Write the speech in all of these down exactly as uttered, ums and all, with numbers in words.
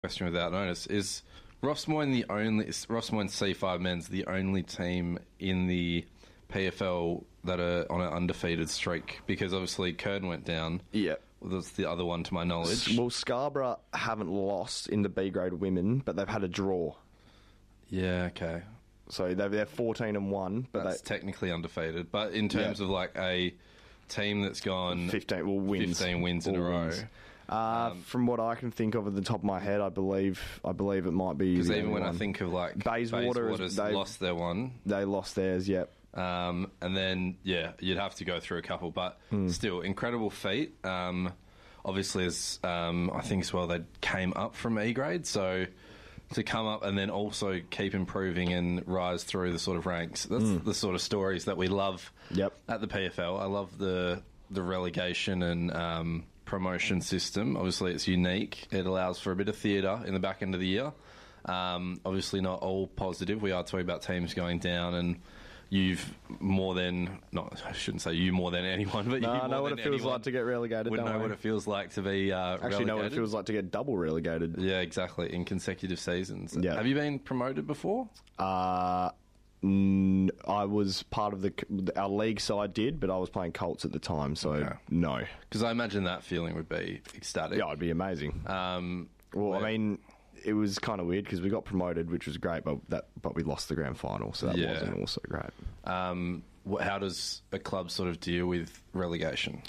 question without notice. Is Rossmoyne the only, is Rossmoyne C five men's the only team in the P F L that are on an undefeated streak? Because obviously Curtin went down. Yeah. That's the other one to my knowledge. Well, Scarborough haven't lost in the B grade women, but they've had a draw. Yeah, okay. So they're, they're fourteen and one, but that's they, technically undefeated. But in terms yeah. of like a team that's gone fifteen well, wins, fifteen wins in a row. Wins. Uh, um, from what I can think of at the top of my head, I believe I believe it might be because even when one. I think of like Bayswater, Bayswater's lost their one. They lost theirs. Yep. Um, and then, yeah, you'd have to go through a couple, but mm. still, incredible feat. Um, obviously, as um, I think as well, they came up from E grade, so to come up and then also keep improving and rise through the sort of ranks. That's mm. the sort of stories that we love yep. at the P F L. I love the the relegation and um, promotion system. Obviously, it's unique. It allows for a bit of theatre in the back end of the year. Um, obviously, not all positive. We are talking about teams going down and you've more than, not, I shouldn't say you more than anyone, but no, you I know what it feels like to get relegated. Would know worry. what it feels like to be uh, Actually relegated. know what it feels like to get double relegated. Yeah, exactly, in consecutive seasons. Yeah. Have you been promoted before? Uh, n- I was part of the, our league side did, but I was playing Colts at the time, so okay. no. Because I imagine that feeling would be ecstatic. Yeah, it'd be amazing. Um, well, where, I mean... It was kind of weird because we got promoted, which was great, but that but we lost the grand final, so that yeah. wasn't also great. Um, how does a club sort of deal with relegation?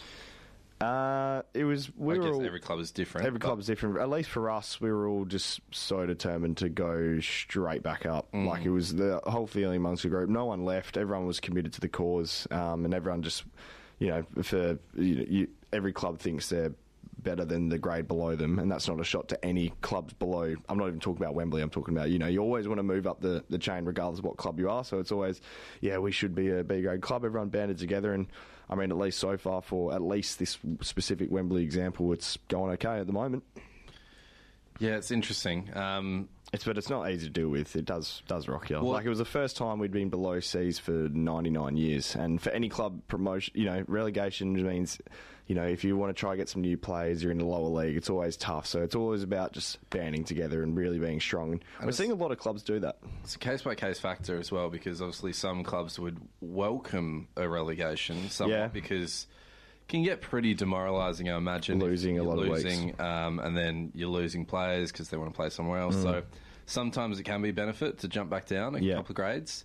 Uh, it was. We I were guess all, every club is different. Every club is different. At least for us, we were all just so determined to go straight back up. Mm. Like it was the whole feeling amongst the group. No one left. Everyone was committed to the cause, um, and everyone just, you know, for you know, you, every club thinks they're better than the grade below them, and that's not a shot to any clubs below. I'm not even talking about Wembley, I'm talking about, you know, you always want to move up the, the chain regardless of what club you are, so it's always, yeah, we should be a B grade club, everyone banded together, and I mean, at least so far for at least this specific Wembley example, it's going okay at the moment. Yeah, it's interesting. Um, It's but it's not easy to deal with. It does does rock you. Well, like it was the first time we'd been below C's for ninety-nine years, and for any club promotion, you know, relegation means, you know, if you want to try and get some new players, you're in the lower league. It's always tough. So it's always about just banding together and really being strong. And, and we're seeing a lot of clubs do that. It's a case by case factor as well, because obviously some clubs would welcome a relegation somewhat yeah. because it can get pretty demoralising, I imagine. Losing a lot losing, of weeks. Um, and then you're losing players because they want to play somewhere else. Mm. So sometimes it can be a benefit to jump back down a yeah. couple of grades.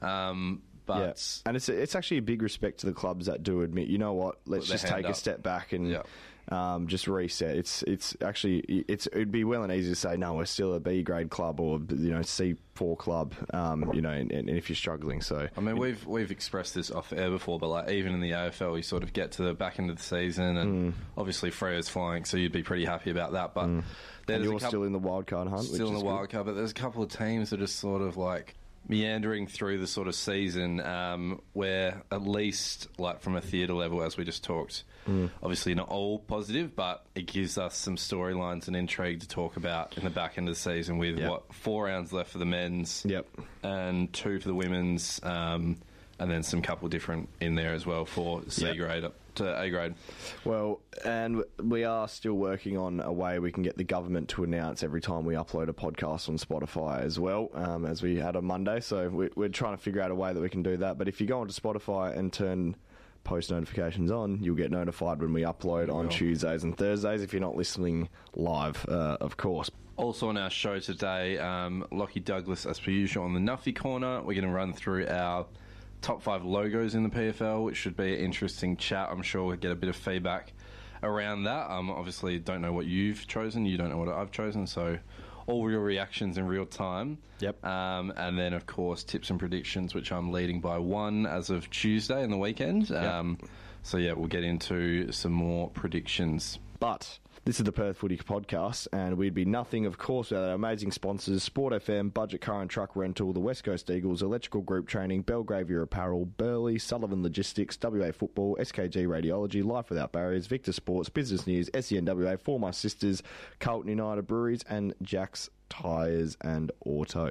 Um, but yeah. And it's it's actually a big respect to the clubs that do admit, you know what, let's just take up. a step back and yeah. um, just reset. It's it's actually it's it'd be well and easy to say no, we're still a B grade club or you know C four club. Um, you know, and, and if you're struggling, so I mean we've we've expressed this off air before, but like even in the A F L, you sort of get to the back end of the season, and mm. obviously Freya's flying, so you'd be pretty happy about that. But mm. and you're couple, still in the wild card hunt, still which in the wild good. card. But there's a couple of teams that are sort of like meandering through the sort of season um, where at least like from a theatre level, as we just talked, mm. obviously not all positive, but it gives us some storylines and intrigue to talk about in the back end of the season with yep. what four rounds left for the men's yep. and two for the women's, um, and then some couple different in there as well for C yep. grade up to A grade. Well, and we are still working on a way we can get the government to announce every time we upload a podcast on Spotify as well, um, as we had on Monday. So we're, we're trying to figure out a way that we can do that. But if you go onto Spotify and turn post notifications on, you'll get notified when we upload on Tuesdays and Thursdays if you're not listening live, uh, of course. Also on our show today, um, Lockie Douglas, as per usual, on the Nuffy Corner. We're going to run through our top five logos in the P F L, which should be an interesting chat. I'm sure we'll get a bit of feedback around that. Um, obviously, don't know what you've chosen. You don't know what I've chosen. So all real reactions in real time. Yep. Um, and then, of course, tips and predictions, which I'm leading by one as of Tuesday in the weekend. Um, yep. So, yeah, we'll get into some more predictions. But this is the Perth Footy Podcast, and we'd be nothing, of course, without our amazing sponsors, Sport F M, Budget Car and Truck Rental, the West Coast Eagles, Electrical Group Training, Belgravia Apparel, Burley, Sullivan Logistics, W A Football, S K G Radiology, Life Without Barriers, Victor Sports, Business News, S E N W A, For My Sisters, Carlton United Breweries, and Jack's Tyres and Auto.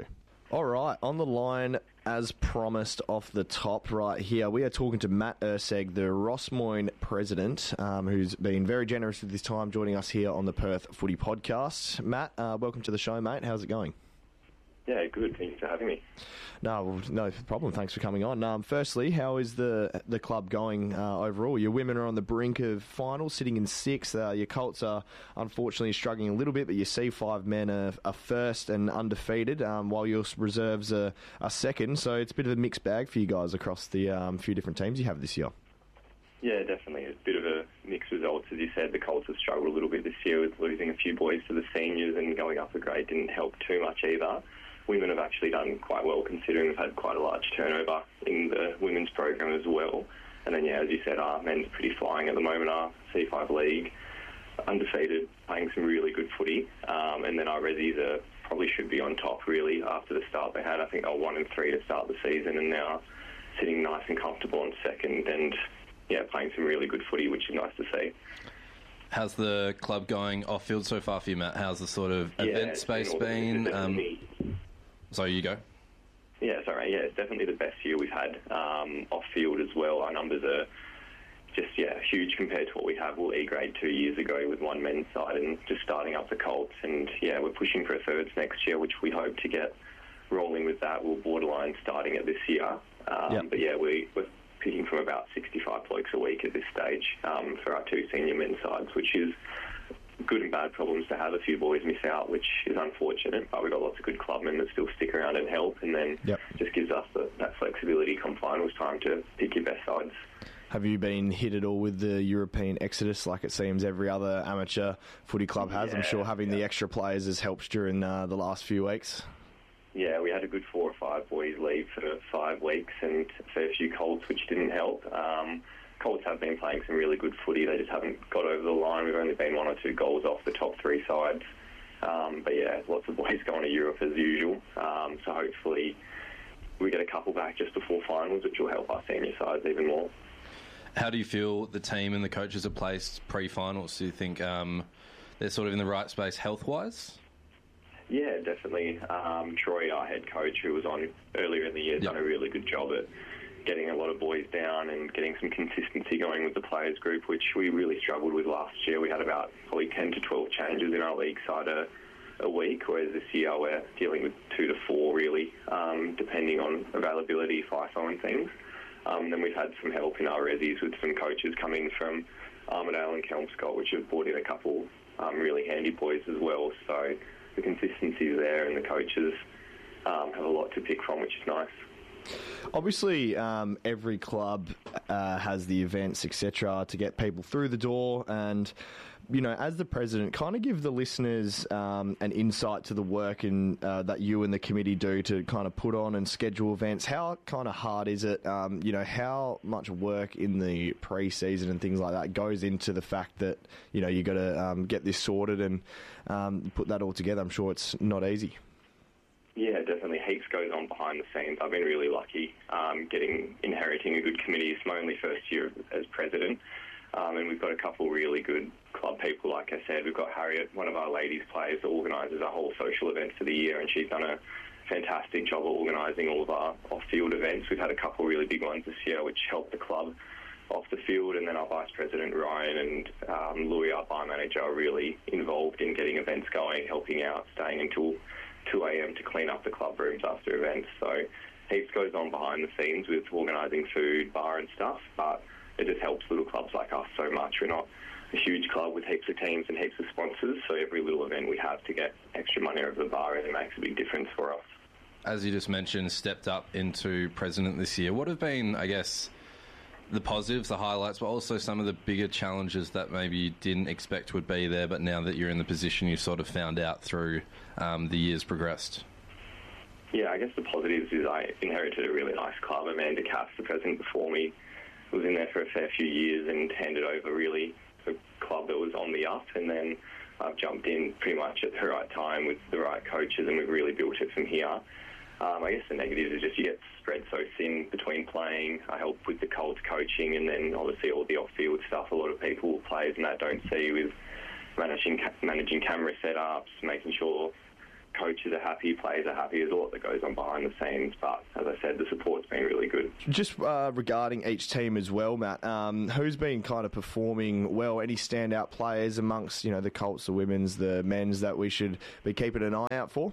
All right, on the line, as promised off the top right here, we are talking to Matt Urseg, the Ross Moyne president, um, who's been very generous with his time joining us here on the Perth Footy Podcast. Matt, uh, welcome to the show, mate. How's it going? Yeah, good. Thanks for having me. No, well, no problem. Thanks for coming on. Um, firstly, how is the the club going uh, overall? Your women are on the brink of finals, sitting in sixth. Uh, your Colts are unfortunately struggling a little bit, but your C five men are, are first and undefeated, um, while your reserves are, are second. So it's a bit of a mixed bag for you guys across the um, few different teams you have this year. Yeah, definitely. It's a bit of a mixed results. As you said, the Colts have struggled a little bit this year with losing a few boys to the seniors, and going up a grade didn't help too much either. Women have actually done quite well, considering we've had quite a large turnover in the women's program as well. And then, yeah, as you said, our men's pretty flying at the moment. Our C five league, undefeated, playing some really good footy. Um, and then our Rezzies are, probably should be on top, really, after the start they had. I think they were one and three to start the season, and now sitting nice and comfortable on second, and, yeah, playing some really good footy, which is nice to see. How's the club going off-field so far for you, Matt? How's the sort of yeah, event space been? been? Um, so you go. Yeah, sorry. Yeah, it's definitely the best year we've had um, off-field as well. Our numbers are just, yeah, huge compared to what we had. We'll E-grade two years ago with one men's side and just starting up the Colts. And, yeah, we're pushing for a thirds next year, which we hope to get rolling with that. We'll borderline starting it this year. Um, yep. But, yeah, we, we're picking from about sixty-five blokes a week at this stage um, for our two senior men's sides, which is good and bad problems to have. A few boys miss out, which is unfortunate, but we've got lots of good clubmen that still stick around and help, and then yep. just gives us the, that flexibility come finals time to pick your best sides. Have you been hit at all with the European exodus like it seems every other amateur footy club has? Yeah, I'm sure having yeah. the extra players has helped during uh, the last few weeks. Yeah, we had a good four or five boys leave for five weeks and a fair few Colts, which didn't help. Um, Colts have been playing some really good footy. They just haven't got over the line. We've only been one or two goals off the top three sides. Um, but yeah, lots of boys going to Europe as usual. Um, so hopefully we get a couple back just before finals, which will help our senior sides even more. How do you feel the team and the coaches are placed pre-finals? Do you think um, they're sort of in the right space health-wise? Yeah, definitely. Um, Troy, our head coach, who was on earlier in the year, has yep. done a really good job at getting a lot of boys down and getting some consistency going with the players group, which we really struggled with last year. We had about probably ten to twelve changes in our league side a, a week, whereas this year we're dealing with two to four, really, um, depending on availability, FIFO and things. Um, then we've had some help in our Rezzies with some coaches coming from Armidale and Kelmscott, which have brought in a couple um, really handy boys as well. So the consistency is there, and the coaches um, have a lot to pick from, which is nice. Obviously, um, every club uh, has the events, et cetera, to get people through the door. And, you know, as the president, kind of give the listeners um, an insight to the work in, uh, that you and the committee do to kind of put on and schedule events. How kind of hard is it? Um, you know, how much work in the pre-season and things like that goes into the fact that, you know, you got to um, get this sorted and um, put that all together? I'm sure it's not easy. Yeah, definitely. Heaps goes on behind the scenes. I've been really lucky um, getting inheriting a good committee. It's my only first year as president, um, and we've got a couple really good club people. Like I said, we've got Harriet, one of our ladies players, that organises our whole social event for the year, and she's done a fantastic job of organising all of our off-field events. We've had a couple really big ones this year, which helped the club off the field, and then our vice president Ryan and um, Louis, our bar manager, are really involved in getting events going, helping out, staying until two a.m. to clean up the club rooms after events. So heaps goes on behind the scenes with organising food, bar and stuff, but it just helps little clubs like us so much. We're not a huge club with heaps of teams and heaps of sponsors, so every little event we have to get extra money over the bar, and it makes a big difference for us. As you just mentioned, stepped up into president this year. What have been, I guess, the positives, the highlights, but also some of the bigger challenges that maybe you didn't expect would be there, but now that you're in the position, you sort of found out through um, the years progressed? Yeah, I guess the positives is I inherited a really nice club. Amanda Cass, the president before me, was in there for a fair few years and handed over really a club that was on the up, and then I've jumped in pretty much at the right time with the right coaches, and we've really built it from here. Um, I guess the negatives is just you get spread so thin between playing. I help with the Colts coaching, and then obviously all the off-field stuff a lot of people, players and that, don't see, with managing managing camera setups, making sure coaches are happy, players are happy. There's a lot that goes on behind the scenes, but as I said, the support's been really good. Just uh, regarding each team as well, Matt, um, who's been kind of performing well? Any standout players amongst, you know, the Colts, the women's, the men's that we should be keeping an eye out for?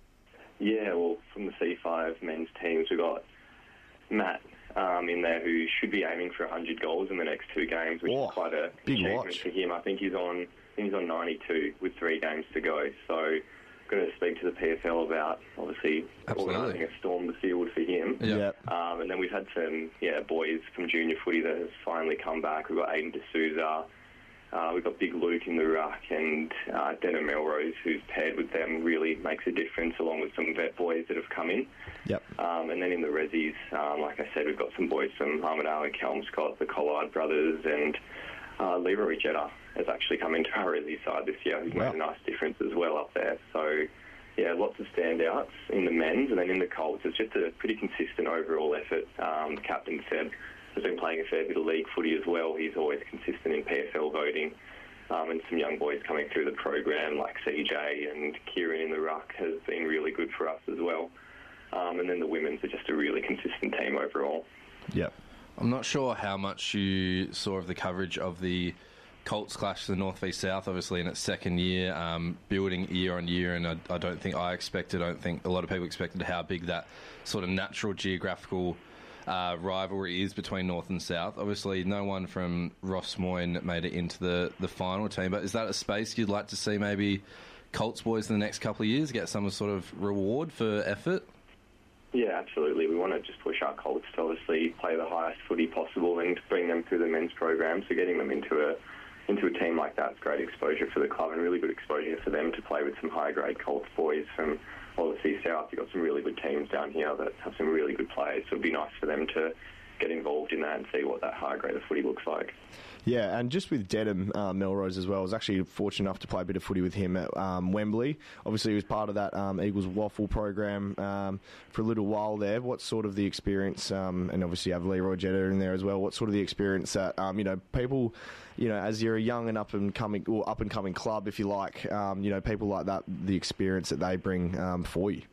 Yeah, well, from the C five men's teams, we've got Matt um, in there who should be aiming for one hundred goals in the next two games, which oh, is quite a big achievement watch for him. I think he's on I think he's on ninety-two with three games to go. So I'm going to speak to the P F L about, obviously, organising a storm the field for him. Yeah. Um, and then we've had some yeah boys from junior footy that have finally come back. We've got Aiden D'Souza. Uh, we've got Big Luke in the ruck, and uh, Denham Melrose, who's paired with them, really makes a difference, along with some vet boys that have come in. Yep. Um, and then in the Rezzies, um, like I said, we've got some boys from Armidale and Kelmscott, the Collard brothers, and uh, Leroy Jetta has actually come into our Rezzies side this year. He's wow. made a nice difference as well up there. So, yeah, lots of standouts in the men's, and then in the Colts, it's just a pretty consistent overall effort. Um, the captain said, has been playing a fair bit of league footy as well. He's always consistent in P F L voting. Um, and some young boys coming through the program like C J and Kieran in the ruck has been really good for us as well. Um, and then the women's are just a really consistent team overall. Yep. I'm not sure how much you saw of the coverage of the Colts clash to the North v South, obviously in its second year, um, building year on year, and I, I don't think I expected, I don't think a lot of people expected how big that sort of natural geographical Uh, rivalry is between North and South. Obviously, no one from Ross Moyne made it into the, the final team, but is that a space you'd like to see maybe Colts boys in the next couple of years get some sort of reward for effort? Yeah, absolutely. We want to just push our Colts to obviously play the highest footy possible and bring them through the men's program. So getting them into a into a team like that is great exposure for the club and really good exposure for them to play with some high-grade Colts boys from obviously South. You've got some really good teams down here that have some really good players, so it'd be nice for them to get involved in that and see what that high grade of footy looks like. Yeah, and just with Denham uh, Melrose as well, I was actually fortunate enough to play a bit of footy with him at um, Wembley. Obviously, he was part of that um, Eagles Waffle program um, for a little while there. What's sort of the experience, um, and obviously you have Leroy Jetta in there as well, what's sort of the experience that, um, you know, people, you know, as you're a young and up and coming, or up and coming club, if you like, um, you know, people like that, the experience that they bring um, for you?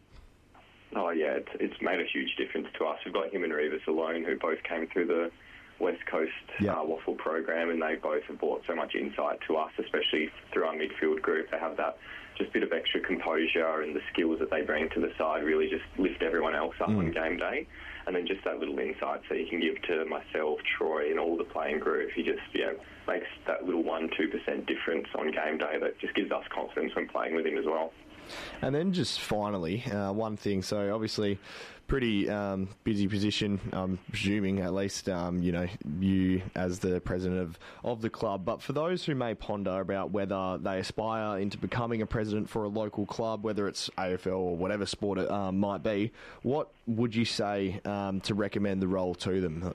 Oh, yeah, it's, it's made a huge difference to us. We've got him and Revis alone, who both came through the West Coast yep. uh, Waffle program, and they both have brought so much insight to us, especially through our midfield group. They have that just bit of extra composure, and the skills that they bring to the side really just lift everyone else up mm. on game day. And then just that little insight so you can give to myself, Troy, and all the playing group. He just, you know, makes that little one to two percent difference on game day that just gives us confidence when playing with him as well. And then just finally, uh, one thing. So obviously, pretty um, busy position, I'm presuming, at least, um, you know, you as the president of, of the club. But for those who may ponder about whether they aspire into becoming a president for a local club, whether it's A F L or whatever sport it um, might be, what would you say um, to recommend the role to them?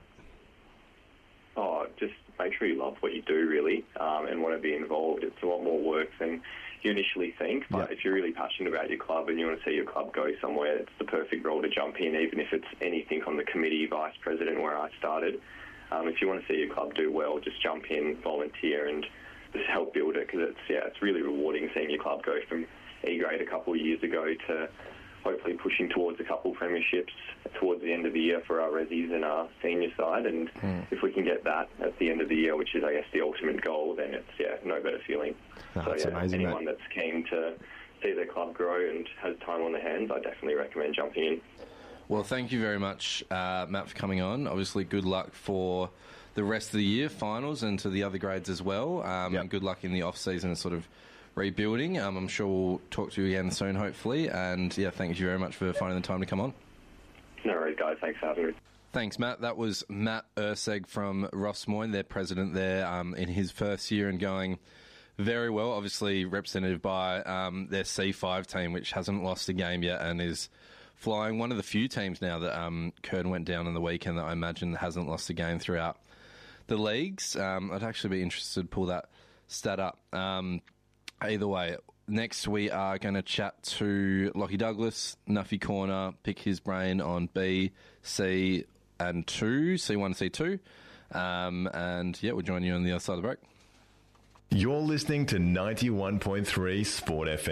Oh, just make sure you love what you do, really, um, and want to be involved. It's a lot more work than you initially think, but yep. if you're really passionate about your club and you want to see your club go somewhere, it's the perfect role to jump in, even if it's anything on the committee, vice president, where I started. Um, if you want to see your club do well, just jump in, volunteer, and just help build it, because it's yeah, it's really rewarding seeing your club go from E grade a couple of years ago to hopefully pushing towards a couple of premierships towards the end of the year for our Rezzies and our senior side. And mm. if we can get that at the end of the year, which is, I guess, the ultimate goal, then it's, yeah, no better feeling. Oh, so, yeah, amazing, anyone mate. that's keen to see their club grow and has time on their hands, I definitely recommend jumping in. Well, thank you very much, uh, Matt, for coming on. Obviously, good luck for the rest of the year, finals, and to the other grades as well. Um, yep. And good luck in the off-season sort of rebuilding. Um, I'm sure we'll talk to you again soon, hopefully. And, yeah, thank you very much for finding the time to come on. No worries, guys. Thanks for having me. Thanks, Matt. That was Matt Urseg from Ross Moyne, their president there, um, in his first year and going very well. Obviously represented by um, their C five team, which hasn't lost a game yet and is flying. One of the few teams now that um, Curtin went down on the weekend that I imagine hasn't lost a game throughout the leagues. Um, I'd actually be interested to pull that stat up. Um, either way, next we are going to chat to Lockie Douglas, Nuffy Corner, pick his brain on B, C and two, C one and C two. Um, and yeah, we'll join you on the other side of the break. You're listening to ninety-one point three Sport F M.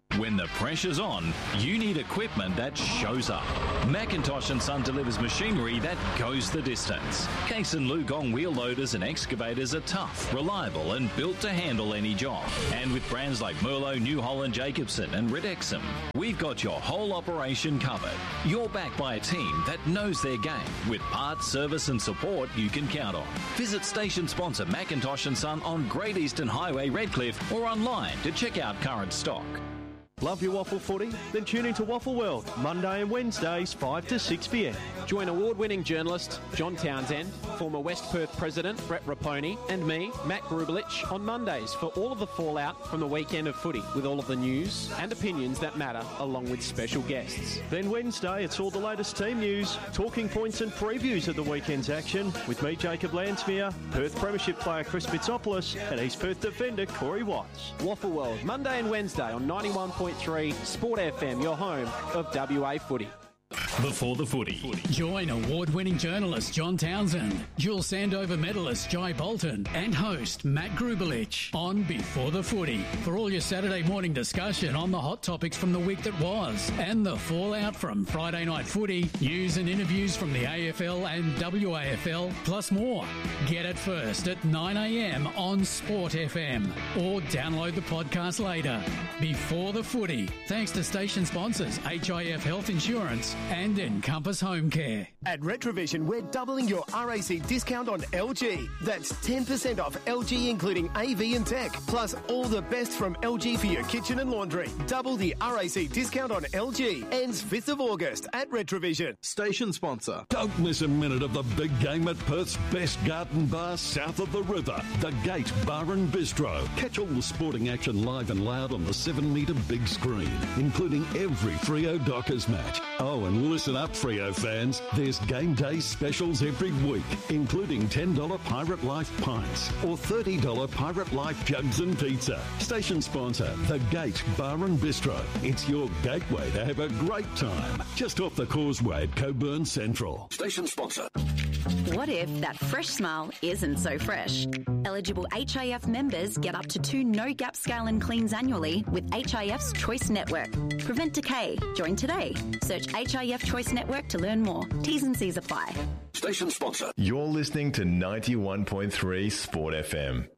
When the pressure's on, you need equipment that shows up. Macintosh and Son delivers machinery that goes the distance. Case and Lugong wheel loaders and excavators are tough, reliable and built to handle any job. And with brands like Merlo, New Holland, Jacobson and Ridexum, we've got your whole operation covered. You're backed by a team that knows their game with parts, service and support you can count on. Visit station sponsor Macintosh and Son on Great Eastern Highway, Redcliffe, or online to check out current stock. Love your waffle footy? Then tune into Waffle World, Monday and Wednesdays, five to six p m. Join award-winning journalist John Townsend, former West Perth President Brett Raponi, and me, Matt Grubelich, on Mondays for all of the fallout from the weekend of footy, with all of the news and opinions that matter, along with special guests. Then Wednesday, it's all the latest team news, talking points and previews of the weekend's action, with me, Jacob Lansmere, Perth Premiership player Chris Bitsopoulos, and East Perth defender Corey Watts. Waffle World, Monday and Wednesday on ninety-one point three Sport F M, your home of W A footy. Before the footy. Join award-winning journalist John Townsend, dual Sandover medalist Jai Bolton, and host Matt Grubelich on Before the Footy for all your Saturday morning discussion on the hot topics from the week that was and the fallout from Friday night footy, news and interviews from the A F L and W A F L, plus more. Get it first at nine a m on Sport F M or download the podcast later. Before the Footy, thanks to station sponsors H I F Health Insurance and Encompass Home Care. At Retrovision, we're doubling your R A C discount on L G. That's ten percent off L G, including A V and tech, plus all the best from L G for your kitchen and laundry. Double the R A C discount on L G. Ends fifth of August at Retrovision. Station sponsor. Don't miss a minute of the big game at Perth's best garden bar south of the river, the Gate Bar and Bistro. Catch all the sporting action live and loud on the seven metre big screen, including every Freo Dockers match. Oh, and listen up, Freo fans. There's game day specials every week, including ten dollars Pirate Life pints or thirty dollars Pirate Life jugs and pizza. Station sponsor, the Gate Bar and Bistro. It's your gateway to have a great time. Just off the causeway at Coburn Central. Station sponsor. What if that fresh smile isn't so fresh? Eligible H I F members get up to two no-gap scale and cleans annually with H I F's Choice Network. Prevent decay. Join today. Search H I F Choice Network to learn more. T's and C's apply. Station sponsor. You're listening to ninety-one point three Sport F M.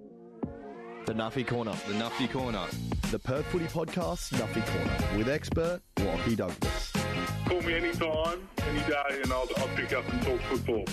The Nuffy Corner. The Nuffy Corner. The Perth Footy Podcast, Nuffy Corner, with expert Lockie Douglas. Call me anytime, any day, and I'll, I'll pick up and talk football.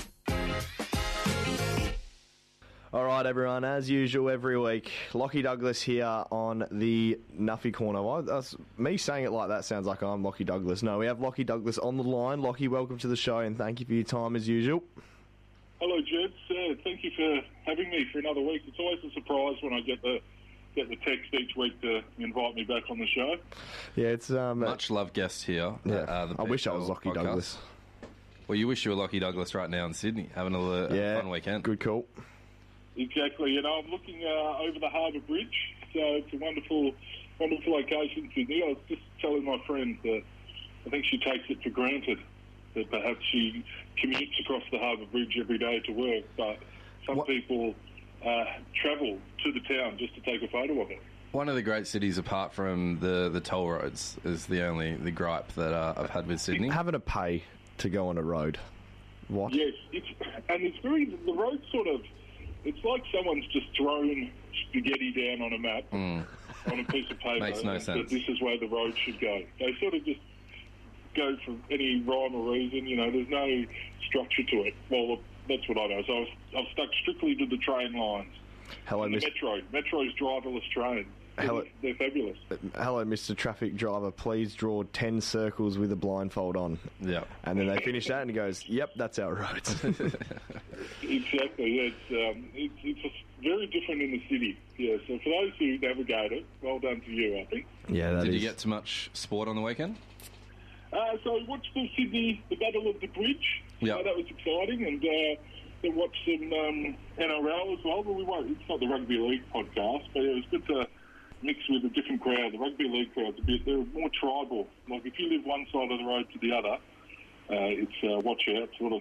All right, everyone, as usual, every week, Lockie Douglas here on the Nuffy Corner. Well, that's, me saying it like that sounds like I'm Lockie Douglas. No, we have Lockie Douglas on the line. Lockie, welcome to the show, and thank you for your time as usual. Hello, Jeds. Uh, thank you for having me for another week. It's always a surprise when I get the get the text each week to invite me back on the show. Yeah, it's um, much loved guest here. Yeah, uh, the I wish I was Lockie podcast. Douglas. Well, you wish you were Lockie Douglas right now in Sydney, having a, a yeah, fun weekend. Good call. Exactly. You know, I'm looking uh, over the Harbour Bridge, so it's a wonderful, wonderful location in Sydney. I was just telling my friend that I think she takes it for granted that perhaps she commutes across the Harbour Bridge every day to work, but some what? people uh, travel to the town just to take a photo of it. One of the great cities, apart from the, the toll roads, is the only the gripe that uh, I've had with Sydney. Having to pay to go on a road. What? Yes, it's, and it's very, the road sort of, it's like someone's just thrown spaghetti down on a map, mm. on a piece of paper. Makes no and sense. This is where the road should go. They sort of just go for any rhyme or reason, you know, there's no structure to it. Well, that's what I know. So I was, I've stuck strictly to the train lines. Hello, and the Mister Metro. Metro's driverless train. Hello, they're fabulous. Hello, Mister Traffic Driver. Please draw ten circles with a blindfold on. Yeah. And then they finish that, and he goes, "Yep, that's our roads." Exactly. Yeah, it's, um, it's it's very different in the city. Yeah. So for those who navigate it, well done to you, I think. Yeah. That Did is. you get to much sport on the weekend? Uh, so I watched the Sydney, the Battle of the Bridge. Yeah. So that was exciting, and uh, then watched some um, N R L as well. But we won't. It's not the rugby league podcast, but it was good to mix with a different crowd. The rugby league crowd's a bit, they're more tribal. Like if you live one side of the road to the other, uh, it's uh, watch out sort of thing.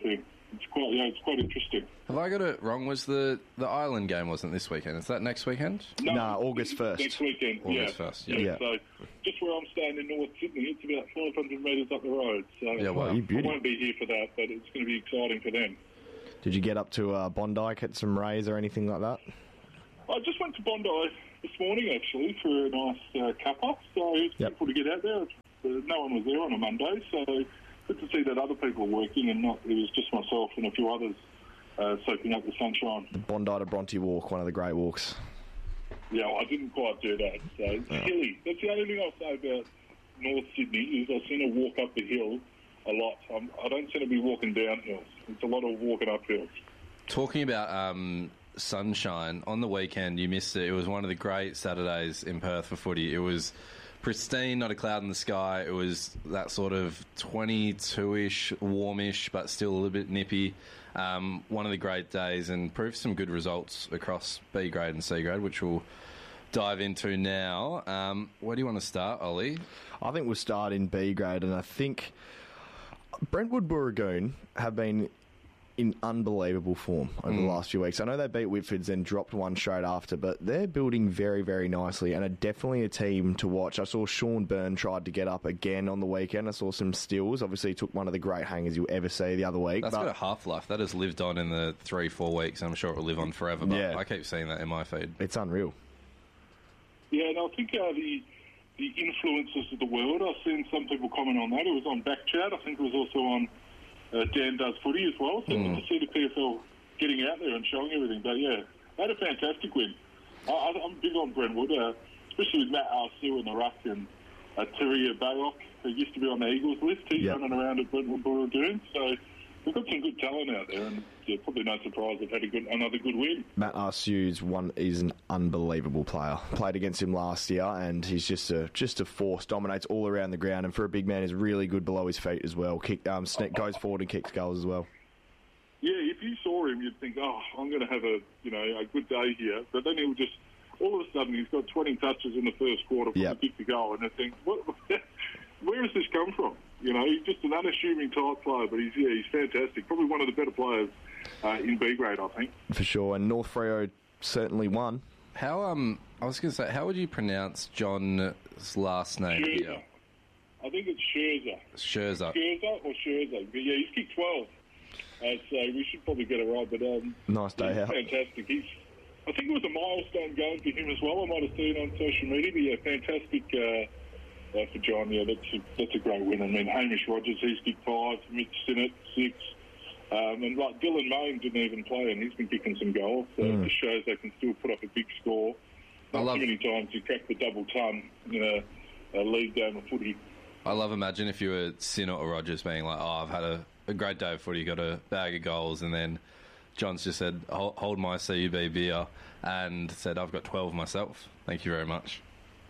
it's quite yeah, it's quite interesting. Have I got it wrong? Was the, the Island game wasn't this weekend? Is that next weekend? No, nah, August first. Next weekend. August yeah. first. Yeah. yeah. Yeah. So just where I'm staying in North Sydney, it's about five hundred metres up the road. So Yeah, wow. Oh, you I beauty. won't be here for that, but it's going to be exciting for them. Did you get up to uh, Bondi, get some rays or anything like that? I just went to Bondi this morning, actually, for a nice uh, cuppa. So it's Yep. beautiful to get out there. Uh, no one was there on a Monday, so good to see that other people were working and not it was just myself and a few others uh, soaking up the sunshine. The Bondi to Bronte walk, one of the great walks. Yeah, well, I didn't quite do that. So it's Oh. hilly. That's the only thing I'll say about North Sydney is I seem to walk up the hill a lot. I'm, I don't seem to be walking down hills. It's a lot of walking up hills. Talking about um, sunshine, on the weekend you missed it. It was one of the great Saturdays in Perth for footy. It was pristine, not a cloud in the sky. It was that sort of twenty-two-ish, warmish, but still a little bit nippy. Um, one of the great days, and proved some good results across B grade and C grade, which we'll dive into now. Um, where do you want to start, Ollie? I think we'll start in B grade, and I think Brentwood Booragoon have been in unbelievable form over Mm. the last few weeks. I know they beat Whitfords, then dropped one straight after, but they're building very, very nicely and are definitely a team to watch. I saw Sean Byrne tried to get up again on the weekend. I saw some stills. Obviously, he took one of the great hangers you'll ever see the other week. That's but got a half-life. That has lived on in the three, four weeks. I'm sure it will live on forever, but Yeah. I keep seeing that in my feed. It's unreal. Yeah, and I think uh, the the influences of the world, I've seen some people comment on that. It was on Backchat. I think it was also on uh, Dan Does Footy as well. So Mm. good to see the P F L getting out there and showing everything. But yeah, they had a fantastic win. I, I, I'm big on Brentwood, uh, especially with Matt Arsew in the ruck and uh, Terry Baylock, who used to be on the Eagles list. He's Yep. running around at Brentwood Booragoon. So we've got some good talent out there, and yeah, probably no surprise they've had a good, another good win. Matt Arsu's one is an unbelievable player. Played against him last year, and he's just a just a force. Dominates all around the ground, and for a big man, is really good below his feet as well. Kick, um, sne- goes forward and kicks goals as well. Yeah, if you saw him, you'd think, oh, I'm going to have a you know a good day here. But then he'll just all of a sudden he's got twenty touches in the first quarter for Yep. the kick to go, and I think, what? Where has this come from? You know, he's just an unassuming type player, but he's yeah, he's fantastic. Probably one of the better players uh, in B grade, I think. For sure, and North Freo certainly won. How um, I was going to say, how would you pronounce John's last name Scherzer. here? I think it's Scherzer. Scherzer. Scherzer or Scherzer. But yeah, he's kicked twelve. Uh, so we should probably get it right. But um, Nice day he's out. fantastic. He's, I think it was a milestone game for him as well. I might have seen it on social media. But yeah, fantastic uh, uh, for John. Yeah, that's a, that's a great win. I mean, Hamish Rogers, he's kicked five. Mitch Sinnott, six. Um, and like Dylan Mayne didn't even play, and he's been kicking some goals. So Mm. it just shows they can still put up a big score. I Not love- too many times you crack the double ton in a, a league game of footy. I love imagine if you were Sinner or Rogers being like, oh, I've had a, a great day of footy, got a bag of goals, and then John's just said, hold, hold my C U B beer, and said, I've got twelve myself. Thank you very much.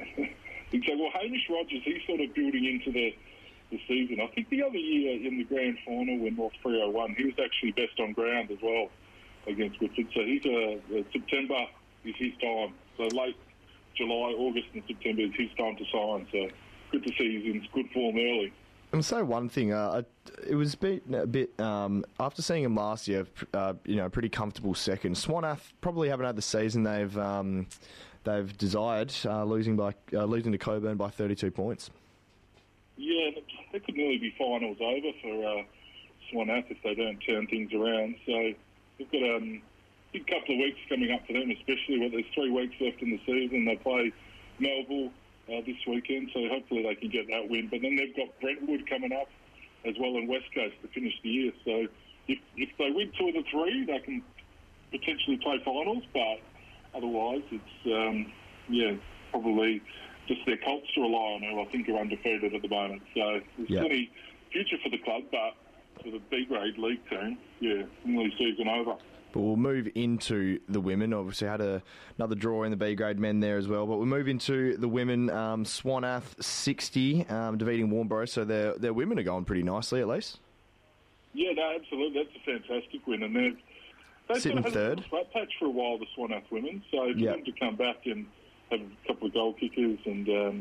And so, well, Hamish Rogers, he's sort of building into the, the season. I think the other year in the grand final when North Freo won, he was actually best on ground as well against Whitford. So he's a, a September is his time. So late July, August and September is his time to sign. So good to see he's in good form early. And say one thing, uh, it was a bit, a bit um, after seeing him last year, uh, you know, pretty comfortable second. Swanath probably haven't had the season they've um, they've desired, uh, losing by uh, losing to Coburn by thirty-two points. Yeah, that could nearly be finals over for uh, Swanath if they don't turn things around. So they've got um, a big couple of weeks coming up for them, especially when there's three weeks left in the season. They play Melville uh, this weekend, so hopefully they can get that win. But then they've got Brentwood coming up as well in West Coast to finish the year. So if, if they win two of the three, they can potentially play finals, but otherwise it's, um, yeah, probably just their Colts to rely on, who I think are undefeated at the moment. So there's Yeah. plenty future for the club, but for the B-grade league team, yeah, nearly season over. But we'll move into the women. Obviously, had a, another draw in the B grade men there as well. But we'll move into the women. Um, Swanath sixty, um, defeating Warnborough. So their their women are going pretty nicely, at least. Yeah, no, absolutely. That's a fantastic win. And they've, they've Sitting sort of had third. a flat patch for a while, the Swanath women. So for Yeah. them to come back and have a couple of goal kickers and um,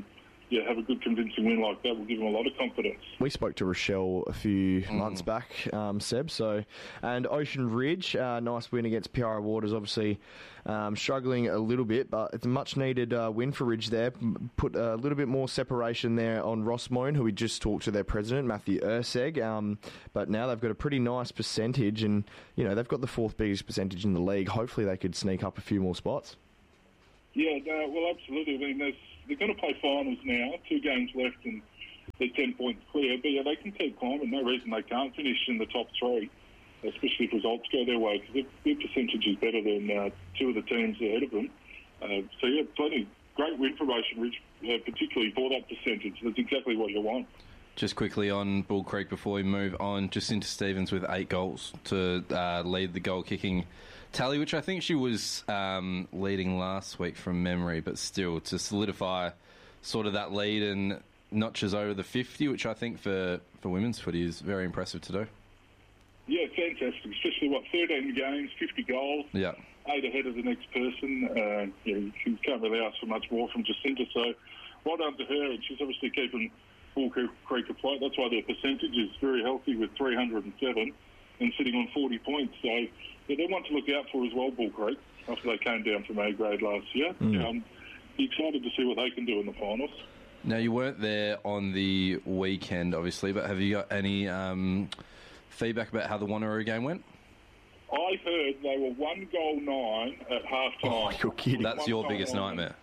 yeah, have a good convincing win like that will give them a lot of confidence. We spoke to Rochelle a few mm. months back, um, Seb. So, and Ocean Ridge, uh, nice win against Piara Waters. Obviously, um, struggling a little bit, but it's a much needed uh, win for Ridge there. Put a little bit more separation there on Rossmoan, who we just talked to their president, Matthew Urseg. Um, but now they've got a pretty nice percentage, and you know they've got the fourth biggest percentage in the league. Hopefully, they could sneak up a few more spots. Yeah, no, well, absolutely. I mean, there's they're going to play finals now, two games left, and they're ten points clear. But yeah, they can keep climbing. No reason they can't finish in the top three, especially if results go their way, because their, their percentage is better than uh, two of the teams ahead of them. Uh, so yeah, plenty great win for Ocean Ridge, uh, particularly for that percentage. That's exactly what you want. Just quickly on Bull Creek before we move on, Jacinta Stevens with eight goals to uh, lead the goal kicking tally, which I think she was um, leading last week from memory, but still to solidify sort of that lead and notches over the fifty, which I think for, for women's footy is very impressive to do. Yeah, fantastic, especially, what, thirteen games, fifty goals, yeah, eight ahead of the next person. Uh, yeah, you can't really ask for much more from Jacinta, so well done to her, and she's obviously keeping Bull Creek afloat. That's why their percentage is very healthy with three hundred seven and sitting on forty points, so yeah, they're one to look out for as well, Bull Creek, after they came down from A grade last year. Mm. Um, excited to see what they can do in the finals. Now, you weren't there on the weekend, obviously, but have you got any um, feedback about how the Wanneroo game went? I heard they were one goal nine at half time. Oh, you're kidding. That's one your biggest nine. nightmare.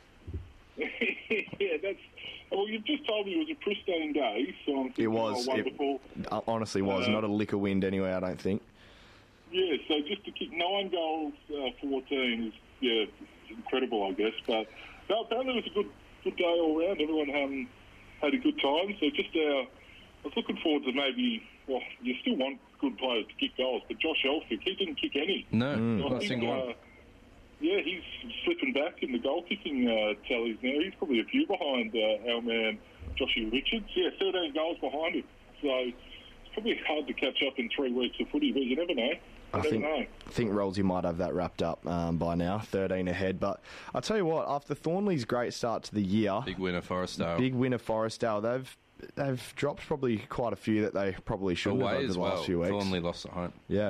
Yeah, that's... Well, you've just told me it was a pristine day, so I'm thinking, it was. Oh, wonderful. It honestly was. Uh, Not a lick of wind anyway, I don't think. Yeah, so just to kick nine goals, uh, fourteen is, yeah, incredible, I guess. But no, apparently it was a good good day all round. Everyone um, had a good time. So just, uh, I was looking forward to maybe, well, you still want good players to kick goals, but Josh Elphick, he didn't kick any. No, mm. not a single one. Uh, yeah, he's slipping back in the goal-kicking uh, tallies now. He's probably a few behind uh, our man, Joshy Richards. Yeah, thirteen goals behind him. So it's probably hard to catch up in three weeks of footy, but you never know. I think, I think Rollsy might have that wrapped up um, by now, thirteen ahead. But I'll tell you what, after Thornley's great start to the year... Big winner, Forestdale. Big winner, Forestdale. They've they've dropped probably quite a few that they probably should Away have over as the well. last few weeks. Thornley lost at home. Yeah.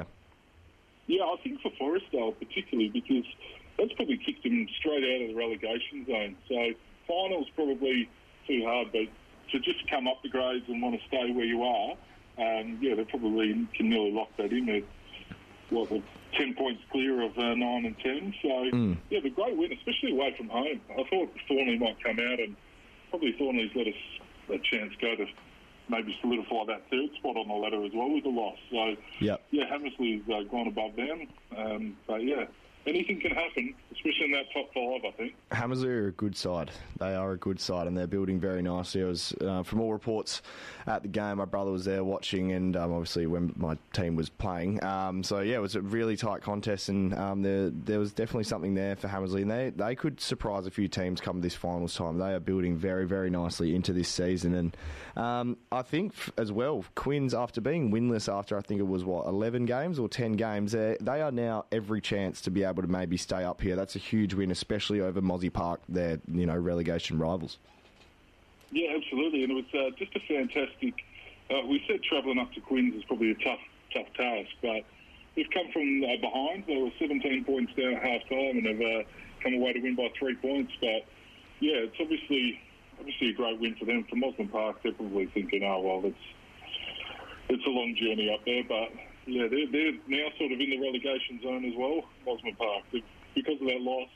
Yeah, I think for Forestdale particularly, because that's probably kicked them straight out of the relegation zone. So finals probably too hard, but to just come up the grades and want to stay where you are, um, yeah, they probably can nearly lock that in. They're, what, they're ten points clear of uh, nine and ten. So, mm. yeah, the great win, especially away from home. I thought Thornley might come out, and probably Thornley's let us a chance go to maybe solidify that third spot on the ladder as well with the loss. So, yep. yeah, Hammersley's uh, gone above them. Um, but, yeah, anything can happen, especially in that top five, I think. Hammersley are a good side. They are a good side, and they're building very nicely. It was, uh, from all reports at the game, my brother was there watching, and um, obviously when my team was playing. Um, so, yeah, it was a really tight contest, and um, there there was definitely something there for Hammersley, and they, they could surprise a few teams come this finals time. They are building very, very nicely into this season, and um, I think f- as well, Quins, after being winless after, I think it was, what, eleven games or ten games, they are now every chance to be able to maybe stay up here. That's a huge win, especially over Mozzie Park, their, you know, relegation rivals. Yeah, absolutely, and it was uh, just a fantastic... Uh, we said travelling up to Quins is probably a tough tough task, but they've come from uh, behind. They were seventeen points down at half-time and have uh, come away to win by three points. But, yeah, it's obviously obviously a great win for them. For Mosman Park, they're probably thinking, oh, well, it's, it's a long journey up there, but... Yeah, they're, they're now sort of in the relegation zone as well, Mosman Park. They've, because of that loss,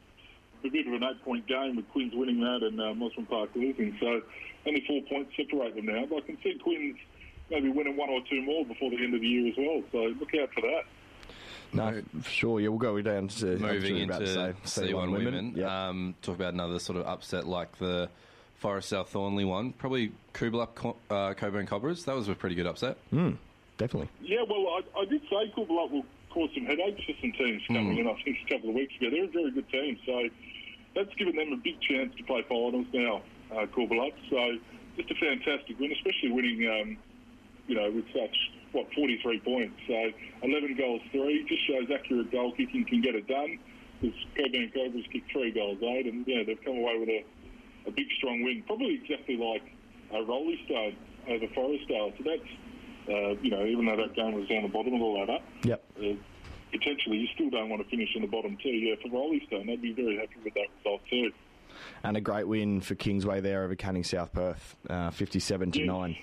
a bit of an eight-point game with Quins winning that and uh, Mosman Park losing. So only four points separate them now. But I can see Quins maybe winning one or two more before the end of the year as well. So look out for that. No, for sure. Yeah, we'll go down to... Moving into say, C one women. women. Yep. Um, talk about another sort of upset like the Forestdale Thornley one. Probably Kubalap uh, Coburn Cobras. That was a pretty good upset. Mm. Definitely. Yeah, well, I, I did say Coolbellup will cause some headaches for some teams coming mm. in, I think, a couple of weeks ago. They're a very good team, so that's given them a big chance to play finals now, uh, Coolbellup. So just a fantastic win, especially winning, um, you know, with such, what, forty-three points. So eleven goals, three, just shows accurate goal kicking can get it done. Because Coburn Cobras kicked three goals, eight, and, yeah, they've come away with a, a big, strong win, probably exactly like a Rolly Stone over Forestdale. So that's, uh, you know, even though that game was down the bottom of the ladder, yep. uh, potentially you still don't want to finish in the bottom two. Yeah, for Rolly Stone, they'd be very happy with that result too. And a great win for Kingsway there over Canning South Perth, uh, fifty-seven to nine.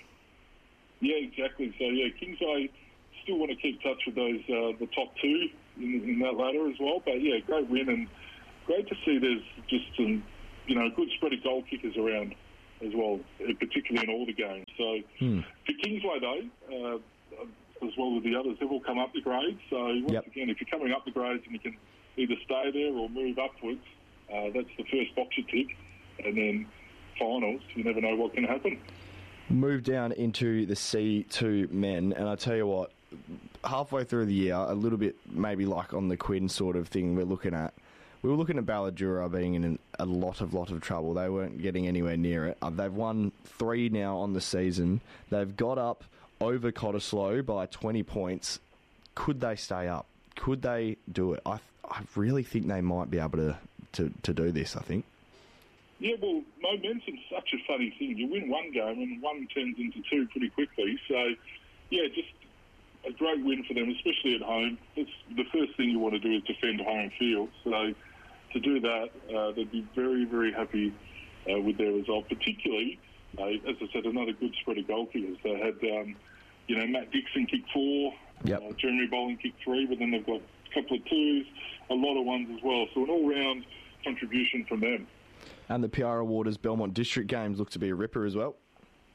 Yeah, exactly. So, yeah, Kingsway still want to keep touch with those uh, the top two in, in that ladder as well. But, yeah, great win and great to see there's just some, you know, good spread of goal kickers around as well, particularly in all the games. So, hmm. for Kingsway, though, uh, as well as the others, they've all come up the grades. So, once yep. again, if you're coming up the grades and you can either stay there or move upwards, uh, that's the first box you tick. And then finals, you never know what can happen. Move down into the C two men, and I tell you what, halfway through the year, a little bit maybe like on the Quinn sort of thing we're looking at, we were looking at Balladura being in a lot of lot of trouble. They weren't getting anywhere near it. Uh, they've won three now on the season. They've got up over Cottesloe by twenty points. Could they stay up? Could they do it? I I really think they might be able to, to, to do this, I think. Yeah, well, momentum's such a funny thing. You win one game and one turns into two pretty quickly. So, yeah, just a great win for them, especially at home. It's the first thing you want to do is defend home field. So to do that, uh, they'd be very, very happy uh, with their result, particularly, uh, as I said, another good spread of goal kickers. They had, um, you know, Matt Dixon kick four, yep. uh, Jeremy Boling kick three, but then they've got a couple of twos, a lot of ones as well. So an all-round contribution from them. And the Piara Waters Belmont District games look to be a ripper as well.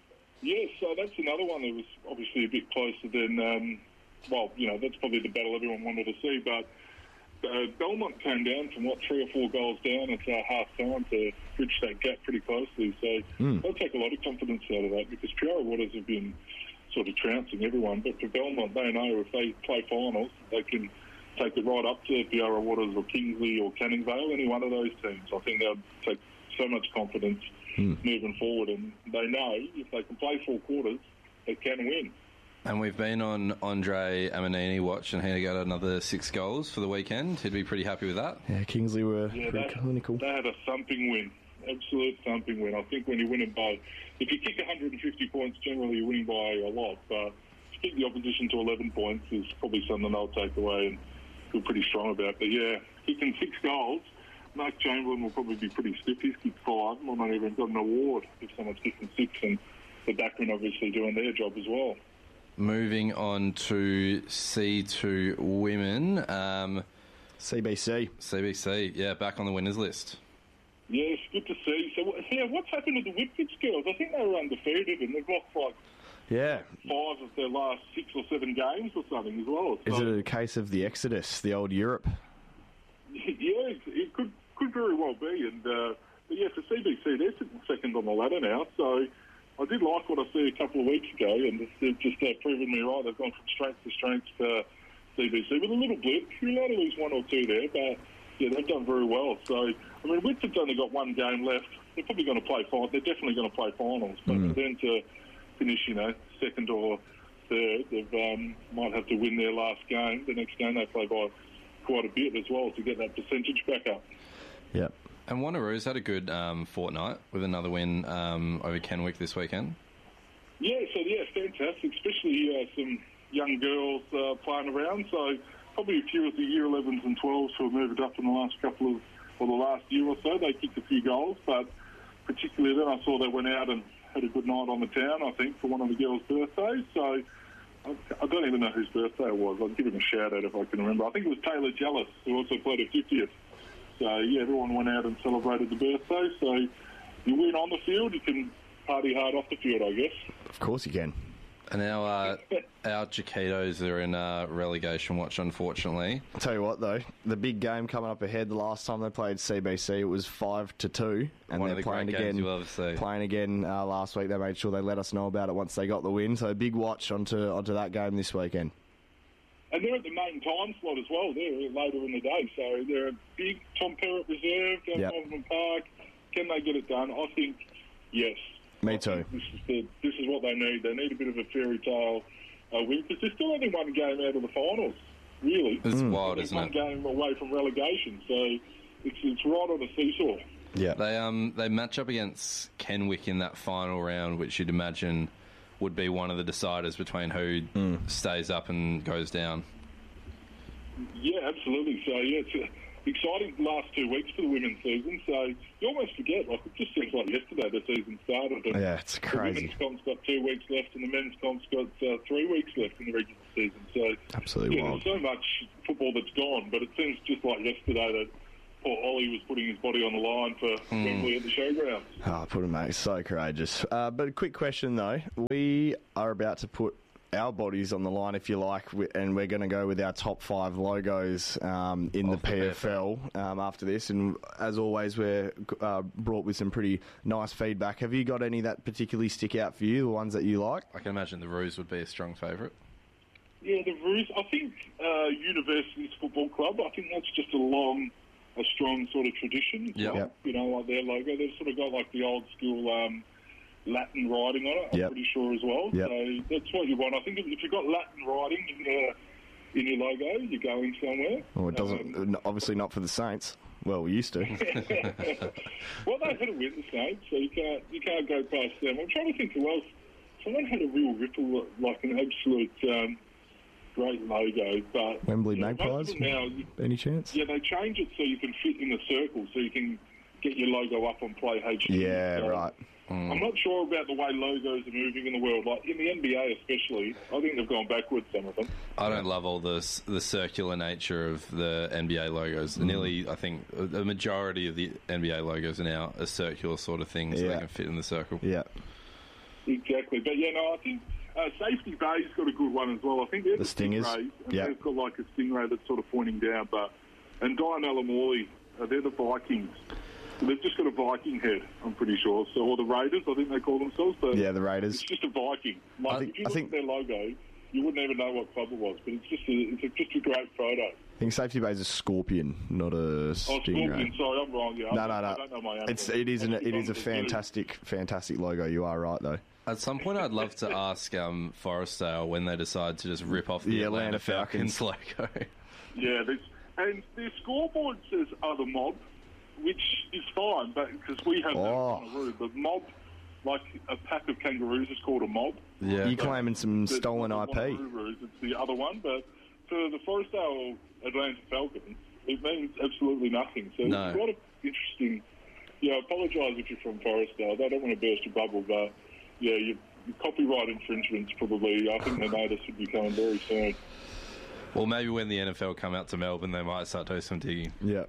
Yes, so that's another one that was obviously a bit closer than, um, well, you know, that's probably the battle everyone wanted to see. But uh, Belmont came down from, what, three or four goals down at uh, half-time to bridge that gap pretty closely. So mm. they'll take a lot of confidence out of that because Piara Waters have been sort of trouncing everyone. But for Belmont, they know if they play finals, they can take it right up to Piara Waters or Kingsley or Canning Vale, any one of those teams. I think they'll take so much confidence mm. moving forward, and they know if they can play four quarters, they can win. And we've been on Andre Amanini watch, and he got another six goals for the weekend. He'd be pretty happy with that. Yeah, Kingsley were yeah, pretty they, clinical. They had a thumping win, absolute thumping win. I think when you're winning by, if you kick one hundred fifty points, generally you're winning by a lot, but to kick the opposition to eleven points is probably something they'll take away and feel pretty strong about. But yeah, kicking six goals, Mark Chamberlain will probably be pretty stiff. He's kicked five. Well, not even got an award if someone's kicking six, and the backmen obviously doing their job as well. Moving on to C two women. Um, C B C. C B C, yeah, back on the winners list. Yeah, it's good to see. So, yeah, what's happened to the Whitford girls? I think they were undefeated, and they've lost like yeah. five of their last six or seven games or something as well. So, is so, it a case of the Exodus, the old Europe? Yeah, it could could very well be. And uh, but yeah, for C B C, they're sitting second on the ladder now. So I did like what I see a couple of weeks ago, and they've just uh, proven me right. They've gone from strength to strength for C B C with a little blip. You're allowed to lose one or two there, but yeah, they've done very well. So I mean, Whitford's only got one game left. They're probably going to play finals. They're definitely going to play finals. But mm. for them to finish, you know, second or third, they um, might have to win their last game. The next game they play by quite a bit as well to get that percentage back up. Yep. And Wanneroo's had a good um, fortnight with another win um, over Kenwick this weekend. Yeah, so yeah, fantastic, especially uh, some young girls uh, playing around. So probably a few of the year elevens and twelves who have moved up in the last couple of, or the last year or so. They kicked a few goals, but particularly then I saw they went out and had a good night on the town, I think, for one of the girls' birthdays. So I don't even know whose birthday it was. I'll give him a shout-out if I can remember. I think it was Taylor Jealous, who also played her fiftieth. So, yeah, everyone went out and celebrated the birthday. So you win on the field, you can party hard off the field, I guess. Of course you can. And our, uh, our Chiquitos are in uh, relegation watch, unfortunately. I'll tell you what, though, the big game coming up ahead, the last time they played C B C, it was five to two. And One they're of the playing great again, games you'll ever see. Playing again uh, last week. They made sure they let us know about it once they got the win. So big watch onto onto that game this weekend. And they're at the main time slot as well. They're later in the day. So they're a big Tom Perrott reserve down yep. Osborne Park. Can they get it done? I think, yes. Me too. This is, the, this is what they need. They need a bit of a fairy tale uh, win because they're still only one game out of the finals, really. It's mm. wild, they're isn't one it? One game away from relegation. So it's, it's right on a seesaw. Yeah. They um they match up against Kenwick in that final round, which you'd imagine would be one of the deciders between who mm. stays up and goes down. Yeah, absolutely. So, yeah, it's an exciting last two weeks for the women's season. So you almost forget, like, it just seems like yesterday the season started. And yeah, it's crazy. The women's comp's got two weeks left and the men's comp's got uh, three weeks left in the regular season. So, absolutely yeah, wild. There's so much football that's gone, but it seems just like yesterday that poor Ollie was putting his body on the line for mm. Wembley at the showgrounds. Oh, put him, mate. So courageous. Uh, but a quick question, though. We are about to put our bodies on the line, if you like, and we're going to go with our top five logos um, in the P F L um, after this. And as always, we're uh, brought with some pretty nice feedback. Have you got any that particularly stick out for you, the ones that you like? I can imagine the Roos would be a strong favourite. Yeah, the Roos. I think uh, Universities Football Club, I think that's just a long, a strong sort of tradition. Yep. Like, you know, like their logo. They've sort of got like the old school Um, Latin writing on it, I'm yep. pretty sure as well. Yep. So that's what you want. I think if, if you've got Latin writing in your, in your logo, you're going somewhere. Well, it doesn't, um, obviously not for the Saints. Well, we used to. Well, they had a win, the Saints, so you can't, you can't go past them. I'm trying to think who else. Someone had a real ripple, like an absolute um, great logo. But Wembley you know, Magpies, now, any chance? Yeah, they change it so you can fit in the circle, so you can get your logo up on Play H D. Yeah, so, right. Mm. I'm not sure about the way logos are moving in the world. Like in the N B A especially, I think they've gone backwards, some of them. I don't love all the the circular nature of the N B A logos. Mm. Nearly, I think, the majority of the N B A logos are now a circular sort of thing, so yeah. they can fit in the circle. Yeah. Exactly. But, yeah, no, I think uh, Safety Bay's got a good one as well. I think they're the, the Stingers. Stingrays. Yeah. They've got like a stingray that's sort of pointing down. But And Dianella Morley, uh, they're the Vikings. They've just got a Viking head, I'm pretty sure. So, or the Raiders, I think they call themselves. But yeah, the Raiders. It's just a Viking. Like, I think, if you I look think at their logo, you wouldn't even know what club it was. But it's just a, it's a, just a great photo. I think Safety Bay is a scorpion, not a Oh, stingray. Scorpion, sorry, I'm wrong. Yeah, no, I, no, no. I don't know my animal. It's, it is, an, it is a It's fantastic, fantastic logo. You are right, though. At some point, I'd love to ask um, Forestdale when they decide to just rip off the, the Atlanta, Atlanta Falcons, Falcons logo. Yeah, there's, and their scoreboard says other mob, which is fine, but because we have oh. that on a road. But mob, like a pack of kangaroos, is called a mob. Yeah, you claiming some But stolen not I the P? Wangaroos, it's the other one. But for the Forestdale Atlanta Falcons, it means absolutely nothing. So no. it's quite interesting. Yeah, I apologise if you're from Forestdale. I don't want to burst your bubble, but yeah, your, your copyright infringements probably. I think the notice would be coming very soon. Well, maybe when the N F L come out to Melbourne, they might start doing some digging. Yeah.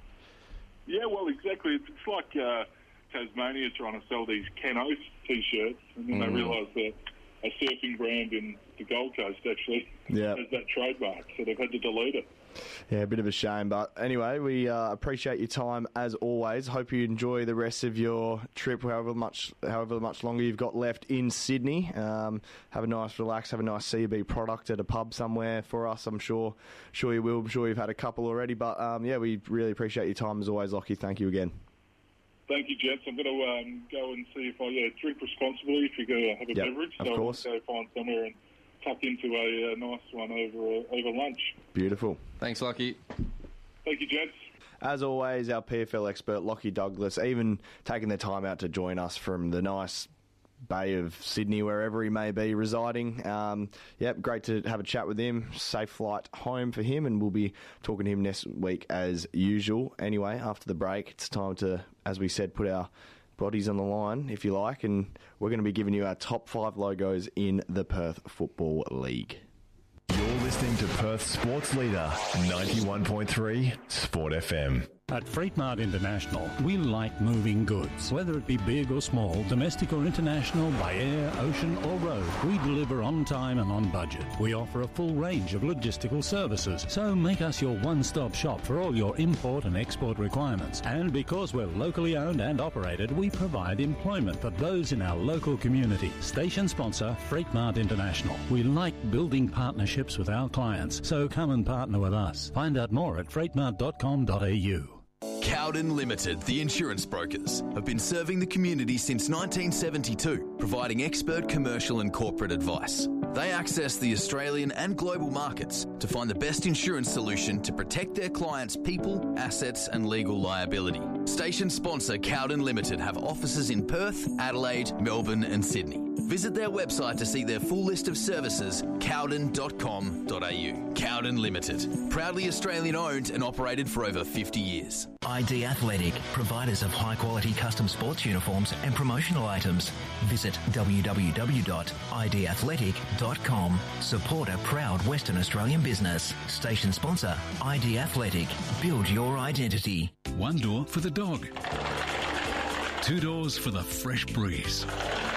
Yeah, well, exactly. It's, it's like uh, Tasmania trying to sell these Ken Oath T-shirts, and then mm. they realise that a surfing brand in the Gold Coast actually yeah. has that trademark, so they've had to delete it. Yeah, a bit of a shame. But anyway, we uh, appreciate your time as always. Hope you enjoy the rest of your trip, however much however much longer you've got left in Sydney. Um, have a nice relax, have a nice C B product at a pub somewhere for us. I'm sure sure you will. I'm sure you've had a couple already. But um, yeah, we really appreciate your time as always, Lockie. Thank you again. Thank you, gents. I'm going to um, go and see if I yeah, drink responsibly if you're going to have a yep, beverage. Of so course. I'll go find somewhere and tuck into a, a nice one over uh, over lunch. Beautiful. Thanks, Lockie. Thank you, gents. As always, our P F L expert, Lockie Douglas, even taking the time out to join us from the nice Bay of Sydney, wherever he may be residing. Um, yep, great to have a chat with him. Safe flight home for him, and we'll be talking to him next week as usual. Anyway, after the break, it's time to, as we said, put our bodies on the line, if you like, and we're going to be giving you our top five logos in the Perth Football League. You're listening to Perth Sports Leader, ninety-one point three Sport F M. At Freight Mart International, we like moving goods. Whether it be big or small, domestic or international, by air, ocean or road, we deliver on time and on budget. We offer a full range of logistical services, so make us your one-stop shop for all your import and export requirements. And because we're locally owned and operated, we provide employment for those in our local community. Station sponsor, Freight Mart International. We like building partnerships with our clients, so come and partner with us. Find out more at freight mart dot com dot a u. Cowden Limited, the insurance brokers, have been serving the community since nineteen seventy-two, providing expert commercial and corporate advice. They access the Australian and global markets to find the best insurance solution to protect their clients' people, assets and legal liability. Station sponsor Cowden Limited have offices in Perth, Adelaide, Melbourne and Sydney. Visit their website to see their full list of services, cowden dot com dot a u. Cowden Limited, proudly Australian owned and operated for over fifty years. I D Athletic, providers of high-quality custom sports uniforms and promotional items. Visit w w w dot i d athletic dot com. Support a proud Western Australian business. Station sponsor, I D Athletic. Build your identity. One door for the dog. Two doors for the fresh breeze.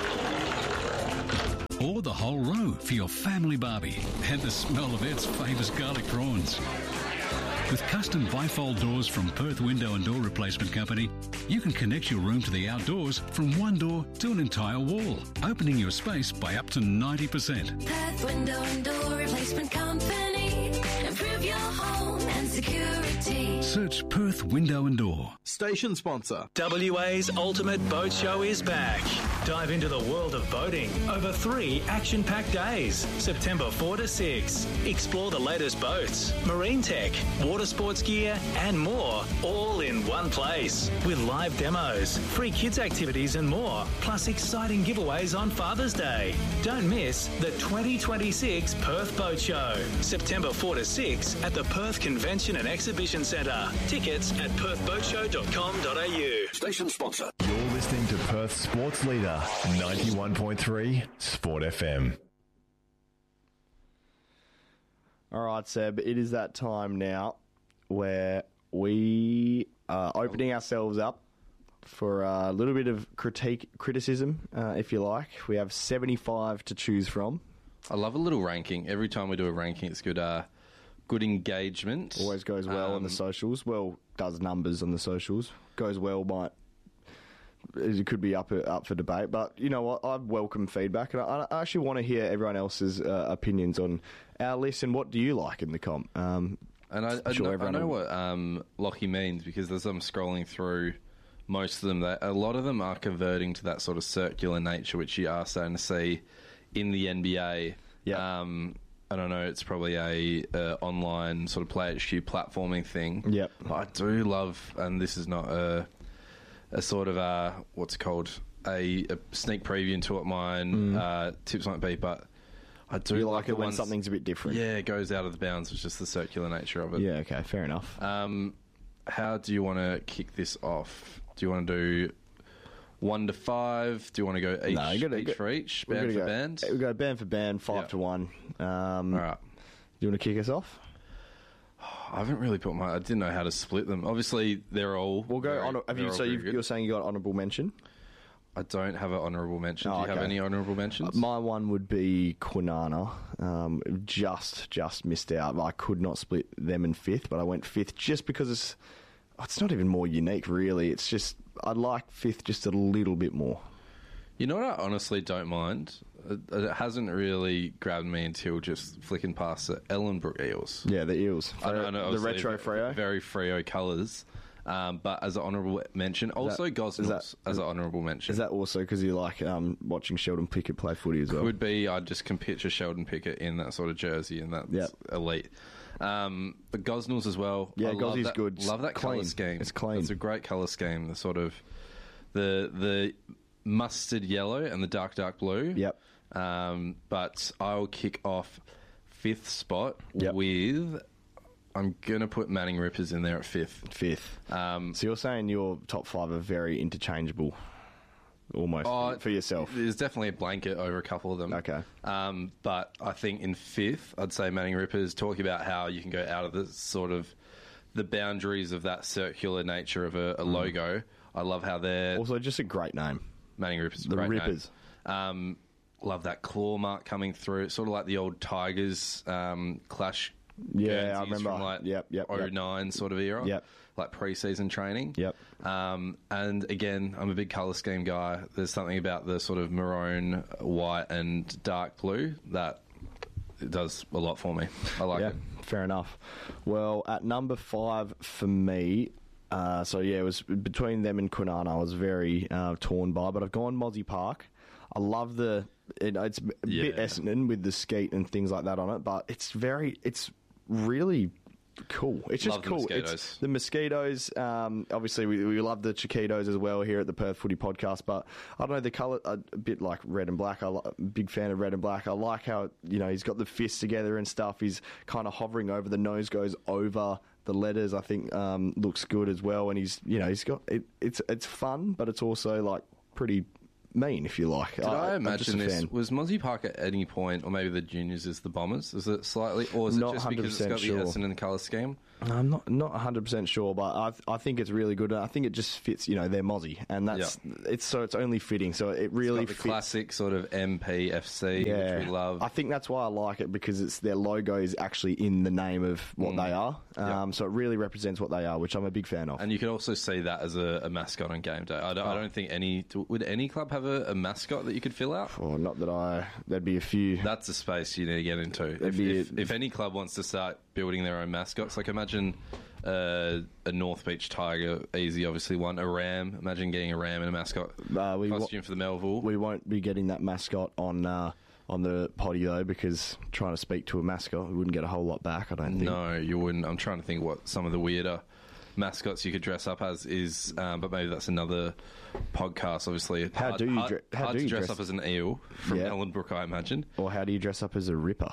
Or the whole row for your family barbie and the smell of Ed's famous garlic prawns. With custom bifold doors from Perth Window and Door Replacement Company, you can connect your room to the outdoors from one door to an entire wall, opening your space by up to ninety percent. Perth Window and Door Replacement Company. Improve your home and security. Search Perth Window and Door. Station sponsor. W A's Ultimate Boat Show is back. Dive into the world of boating over three action-packed days, September fourth to sixth. Explore the latest boats, marine tech, water sports gear and more, all in one place. With live demos, free kids activities and more, plus exciting giveaways on Father's Day. Don't miss the twenty twenty-six Perth Boat Show, September fourth to sixth at the Perth Convention and Exhibition Centre. Tickets at perth boat show dot com dot a u. Station sponsor. You're listening to Perth Sports Leader, ninety-one point three Sport F M. All right, Seb, it is that time now where we are opening ourselves up for a little bit of critique, criticism, uh, if you like. We have seventy-five to choose from. I love a little ranking. Every time we do a ranking, it's good. Uh, good engagement. Always goes well um, on the socials. Well, does numbers on the socials. Goes well, might it could be up up for debate. But you know what? I welcome feedback, and I, I actually want to hear everyone else's uh, opinions on our list and what do you like in the comp. Um, and I, I, sure know, I know will... what um, Lockie means, because as I'm scrolling through most of them, they, a lot of them are converting to that sort of circular nature, which you are starting to see in the N B A. Yeah. Um, I don't know, it's probably a uh, online sort of Play H Q platforming thing. Yep. But I do love, and this is not a, a sort of a, what's it called, a, a sneak preview into what mine Mm. uh, tips might be, but I do you like, like the it when ones, something's a bit different. Yeah, it goes out of the bounds. It's just the circular nature of it. Yeah, okay, fair enough. Um, how do you want to kick this off? Do you want to do one to five? Do you want to go each, No, you gotta each go- for each? We're Band gonna for go, band? We go band for band, five Yep. to one. Um, All right. Do you want to kick us off? I haven't really put my... I didn't know how to split them. Obviously, they're all... We'll go. very- Honor, have they're you? all So very you've, good. you're saying you got honourable mention? I don't have an honourable mention. Oh, Do you have okay. any honourable mentions? Uh, my one would be Kwinana. Um, just, just missed out. I could not split them in fifth, but I went fifth just because it's. It's not even more unique, really. It's just I like fifth just a little bit more. You know what I honestly don't mind? It, it hasn't really grabbed me until just flicking past the Ellenbrook Eels. Yeah, the Eels. I know, I know, the obviously, retro Freo. Very Freo colours. Um, but as an honourable mention, also that- Gosnells is that- as an honourable mention. Is that also because you like um, watching Sheldon Pickett play footy as well? Could be. I just can picture Sheldon Pickett in that sort of jersey, and that's Yep. elite. Um, but Gosnells as well. Yeah, I love Gozzie's that, good. Love that Clean. colour scheme. It's clean. It's a great colour scheme. The sort of the the mustard yellow and the dark dark blue. Yep. Um, but I'll kick off fifth spot Yep. with. I'm going to put Manning Rippers in there at fifth. Fifth. Um, so you're saying your top five are very interchangeable, almost, Oh, for yourself? There's definitely a blanket over a couple of them. Okay. Um, but I think in fifth, I'd say Manning Rippers, talking about how you can go out of the sort of the boundaries of that circular nature of a, a Mm. logo. I love how they're... Also, just a great name. Manning Rippers. The great name. Rippers. Um, love that claw mark coming through. It's sort of like the old Tigers um, clash. Yeah, I Guernseys remember. From like Yep, yep, oh yep. nine sort of era. Yep. Like pre-season training. Yep. Um, and again, I'm a big colour scheme guy. There's something about the sort of maroon, white, and dark blue that it does a lot for me. I like yeah, it. fair enough. Well, at number five for me, uh, so yeah, it was between them and Kwinana. I was very uh, torn by, but I've gone Mozzie Park. I love the it, it's a Yeah. bit Essendon with the skeet and things like that on it, but it's very, it's really cool. It's just Love the cool. mosquitoes. It's the mosquitoes. Um, obviously, we, we love the Chiquitos as well here at the Perth Footy Podcast. But I don't know, the colour a bit like red and black. I'm a big fan of red and black. I like how, you know, he's got the fists together and stuff. He's kind of hovering over the nose, goes over the letters. I think um, looks good as well. And he's, you know, he's got it, it's it's fun, but it's also like pretty mean, if you like. Did I, I imagine this? Fan. Was Mozzie Park at any point, or maybe the juniors is the Bombers? Is it slightly, or is it Not just because it's got sure. the Essendon colour scheme? I'm not not one hundred percent sure, but I I think it's really good. I think it just fits, you know, they're Mozzie, and that's Yep. it's so it's only fitting. So it really It's got the fits. classic sort of M P F C, which we love. I think that's why I like it, because it's their logo is actually in the name of what Mm. they are. Um, Yep. So it really represents what they are, which I'm a big fan of. And you could also see that as a, a mascot on game day. I don't, I Oh. don't think any would any club have a, a mascot that you could fill out. Oh, not that I. There'd be a few. That's a space you need to get into. If, be if, if any club wants to start building their own mascots, like imagine uh, a North Beach Tiger, easy, obviously one. A ram. Imagine getting a ram in a mascot Uh, we costume for the Melville. We won't be getting that mascot on uh, on the potty though, because trying to speak to a mascot, we wouldn't get a whole lot back. I don't think. No, you wouldn't. I'm trying to think what some of the weirder mascots you could dress up as is, um, but maybe that's another podcast. Obviously, How hard, do you hard, dre- how hard do to you dress, dress- up as an eel from Yeah. Ellenbrook, I imagine. Or how do you dress up as a ripper?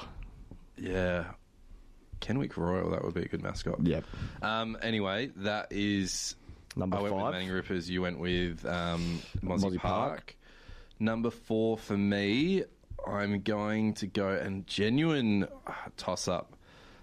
Yeah, Kenwick Royal. That would be a good mascot. Yep. Um, anyway, that is Number I went five. with Manning Rippers. You went with um, Mozzie, Mozzie Park. Park. Number four for me, I'm going to go and genuine toss up.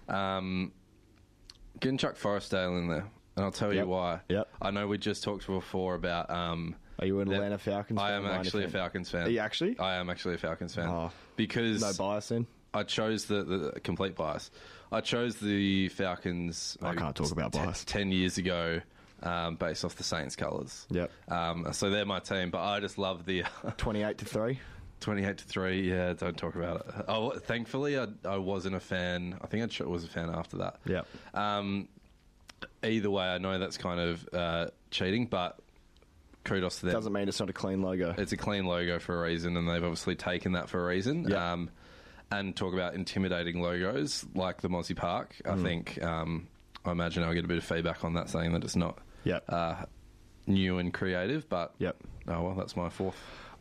Um, Getting Chuck Forestdale in there, and I'll tell Yep. you why. Yep. I know we just talked before about. Um, Are you an that- Atlanta Falcons I fan? am Or actually a Niner fan? Falcons fan. Are you actually? I am actually a Falcons fan Oh. because No bias then? I chose the, the complete bias. I chose the Falcons. I maybe can't talk about t- bias. Ten years ago, um, based off the Saints colours. Yep. Um, so they're my team, but I just love the twenty-eight to three. Twenty-eight to three. Yeah, don't talk about it. Oh, thankfully, I, I wasn't a fan. I think I ch- was a fan after that. Yep. Um, either way, I know that's kind of uh, cheating, but kudos to them. Doesn't mean it's not a clean logo. It's a clean logo for a reason, and they've obviously taken that for a reason. Yep. Um, and talk about intimidating logos like the Mozzie Park. I Mm. think, um, I imagine I'll get a bit of feedback on that, saying that it's not Yep. uh, new and creative, but Yep. oh well, that's my fourth.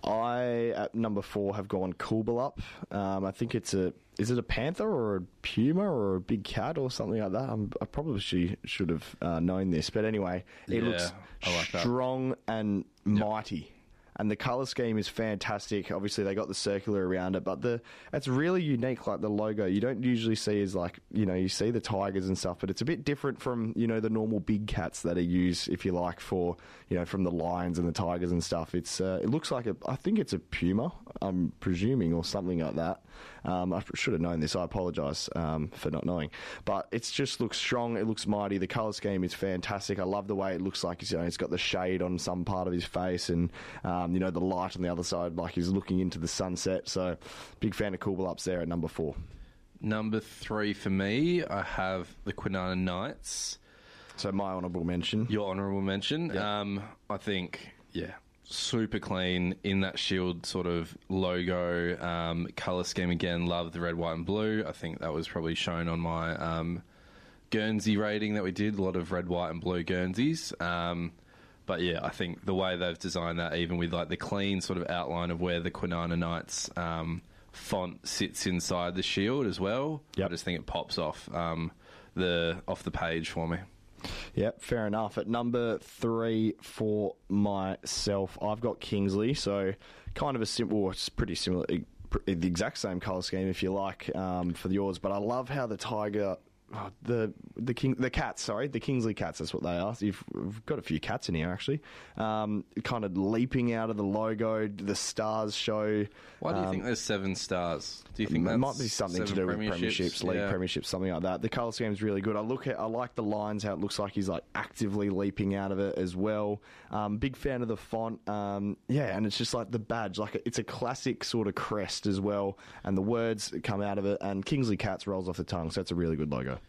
I, at number four, have gone Coolbalup. Um, I think it's a... Is it a panther or a puma or a big cat or something like that? I'm, I probably should, should have uh, known this. But anyway, it Yeah, looks I like that. strong and mighty. And the colour scheme is fantastic. Obviously, they got the circular around it, but the it's really unique. Like the logo, you don't usually see is like you know you see the tigers and stuff, but it's a bit different from you know the normal big cats that are used, if you like, for you know from the lions and the tigers and stuff. It's uh, it looks like a I think it's a puma, I'm presuming, or something like that. Um, I should have known this. I apologise um, for not knowing, but it just looks strong. It looks mighty. The colour scheme is fantastic. I love the way it looks like. You know, it's got the shade on some part of his face and. Um, you know, the light on the other side, like he's looking into the sunset. So, big fan of Coolbalups there at number four. Number three for me, I have the Kwinana Knights. So, my honourable mention. Your honourable mention. Um, I think, yeah, super clean in that shield sort of logo, um, colour scheme again. Love the red, white, and blue. I think that was probably shown on my um, Guernsey rating that we did. A lot of red, white, and blue Guernseys. Um, But yeah, I think the way they've designed that, even with like the clean sort of outline of where the Kwinana Knights um, font sits inside the shield as well, I just think it pops off um, the off the page for me. Yep, fair enough. At number three for myself, I've got Kingsley. So kind of a simple, it's pretty similar, the exact same colour scheme if you like um, for yours. But I love how the tiger. Oh, the the king the cats sorry the Kingsley cats, that's what they are. So you've we've got a few cats in here actually, um, kind of leaping out of the logo. The stars show. Why do you um, think there's seven stars? Do you think it that's might be something to do with premierships, league Yeah. premierships, something like that? The colour scheme is really good. I look at I like the lines, how it looks like he's like actively leaping out of it as well. Um, big fan of the font, um, yeah, and it's just like the badge, like it's a classic sort of crest as well, and the words that come out of it. And Kingsley Cats rolls off the tongue, so it's a really good logo.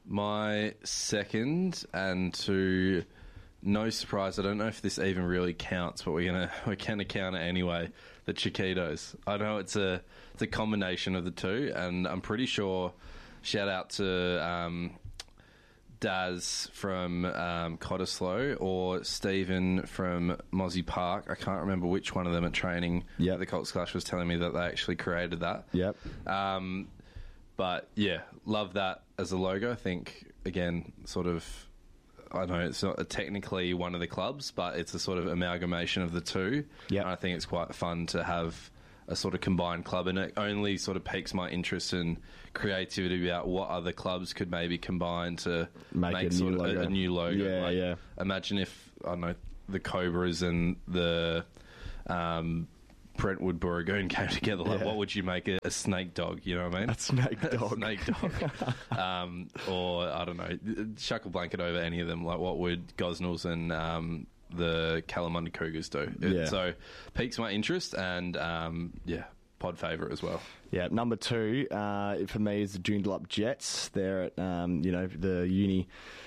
My second, and to no surprise, I don't know if this even really counts, but we're gonna we're gonna count it anyway. the Chiquitos. I know it's a it's a combination of the two, and I'm pretty sure. Shout out to um, Daz from um, Cottesloe or Stephen from Mozzie Park. I can't remember which one of them at training. Yep. The Colts Clash was telling me that they actually created that. Yep. Um, but yeah, love that as a logo. I think again, sort of. I know it's not technically one of the clubs, but it's a sort of amalgamation of the two. Yeah, I think it's quite fun to have a sort of combined club, and it only sort of piques my interest in creativity about what other clubs could maybe combine to make, make a, sort new of a, a new logo. Yeah, like, yeah. Imagine if I don't know the Cobras and the um, Brentwood Booragoon came together. Like, Yeah. what would you make a, a snake dog? You know what I mean? A snake dog. A snake dog. um, or I don't know, chuck a blanket over any of them. Like, what would Gosnells and um, the Kalamunda Cougars do? It- Yeah. So piques my interest, and um, yeah, pod favourite as well. Yeah, number two uh, for me is the Joondalup Jets. They're at um, you know the uni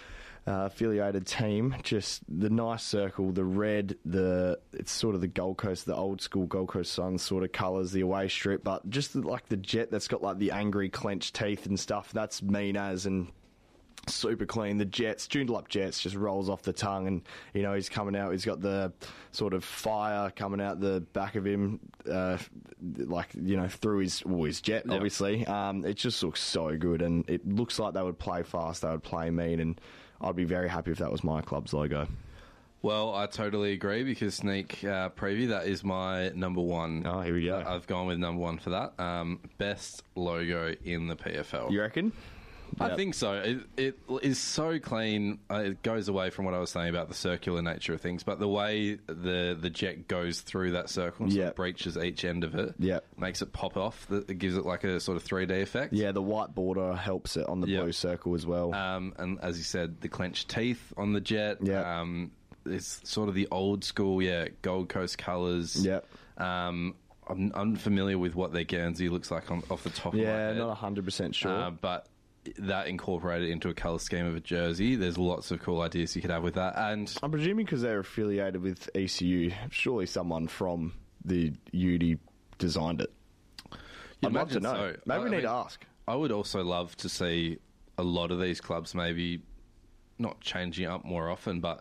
uh, affiliated team. Just the nice circle, the red, the it's sort of the Gold Coast, the old school Gold Coast Suns sort of colours, the away strip, but just the, like the jet that's got like the angry clenched teeth and stuff. That's mean as and. Super clean. The Jets, Joondalup Jets, just rolls off the tongue, and you know he's coming out. He's got the sort of fire coming out the back of him, uh, like you know through his well, his jet. Yep. Obviously, um, it just looks so good, and it looks like they would play fast. They would play mean, and I'd be very happy if that was my club's logo. Well, I totally agree because sneak uh, preview, that is my number one. Oh, here we go. I've gone with number one for that. Um, best logo in the P F L. You reckon? I Yep. think so. It, it is so clean. Uh, it goes away from what I was saying about the circular nature of things, but the way the the jet goes through that circle and sort of Yep. breaches each end of it, Yep. makes it pop off. That- It gives it like a sort of three D effect. Yeah, the white border helps it on the Yep. blue circle as well. Um, and as you said, the clenched teeth on the jet. Yeah. Um, it's sort of the old school, yeah, Gold Coast colours. Yep. Um, I'm unfamiliar with what their Guernsey looks like on, off the top of my Yeah, head. not one hundred percent sure. Uh, but that incorporated into a colour scheme of a jersey, there's lots of cool ideas you could have with that. And I'm presuming because they're affiliated with E C U, surely someone from the U D designed it. you'd I'd love to imagine know. so. Maybe I we need mean, to ask. I would also love to see a lot of these clubs maybe not changing up more often, but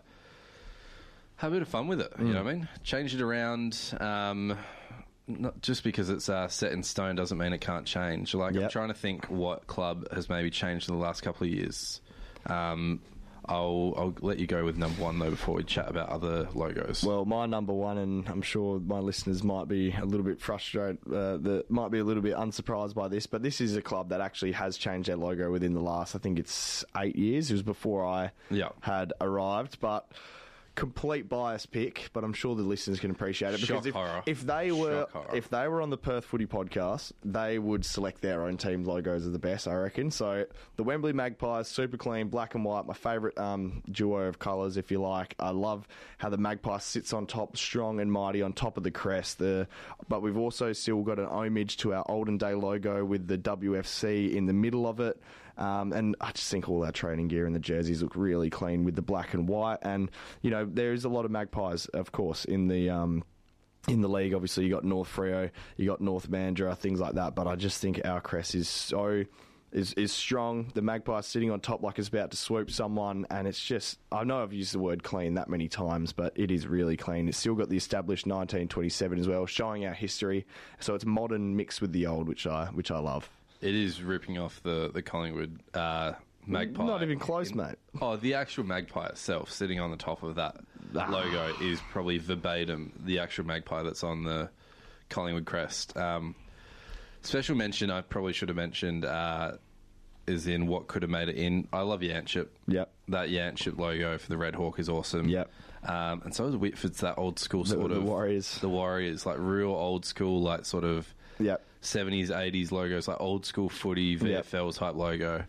have a bit of fun with it. You Mm. know what I mean? Change it around. Um, not just because it's uh, set in stone doesn't mean it can't change. Like I'm Yep. trying to think what club has maybe changed in the last couple of years. Um, I'll I'll let you go with number one though before we chat about other logos. Well, my number one, and I'm sure my listeners might be a little bit frustrated, uh, that might be a little bit unsurprised by this, but this is a club that actually has changed their logo within the last, I think it's eight years. It was before I Yeah. had arrived, but complete bias pick, but I'm sure the listeners can appreciate it because Shock if, horror. if they were Shock horror. if they were on the Perth Footy podcast, they would select their own team logos as the best, I reckon. So the Wembley Magpies, super clean, black and white, my favourite um, duo of colours, if you like. I love how the magpie sits on top, strong and mighty on top of the crest. The but we've also still got an homage to our olden day logo with the W F C in the middle of it. Um, and I just think all our training gear and the jerseys look really clean with the black and white. And, you know, there is a lot of magpies, of course, in the um, in the league. Obviously, you got North Freo, you got North Mandurah, things like that. But I just think our crest is so... Is, is strong. The magpie sitting on top like it's about to swoop someone, and it's just, I know I've used the word clean that many times, but it is really clean. It's still got the established nineteen twenty-seven as well, showing our history. So it's modern mixed with the old, which I which I love. It is ripping off the the Collingwood uh, magpie. Not even close, mate. Oh, the actual magpie itself, sitting on the top of that logo, is probably verbatim the actual magpie that's on the Collingwood crest. Um, special mention, I probably should have mentioned, uh, is in what could have made it in. I love Yanchep. Yep. That Yanchep logo for the Red Hawk is awesome. Yep. Um, and so is Whitford's, that old school The- sort the of... Warriors. The Warriors, like real old school, like sort of... Yep. seventies, eighties logos, like old school footy, V F L type logo.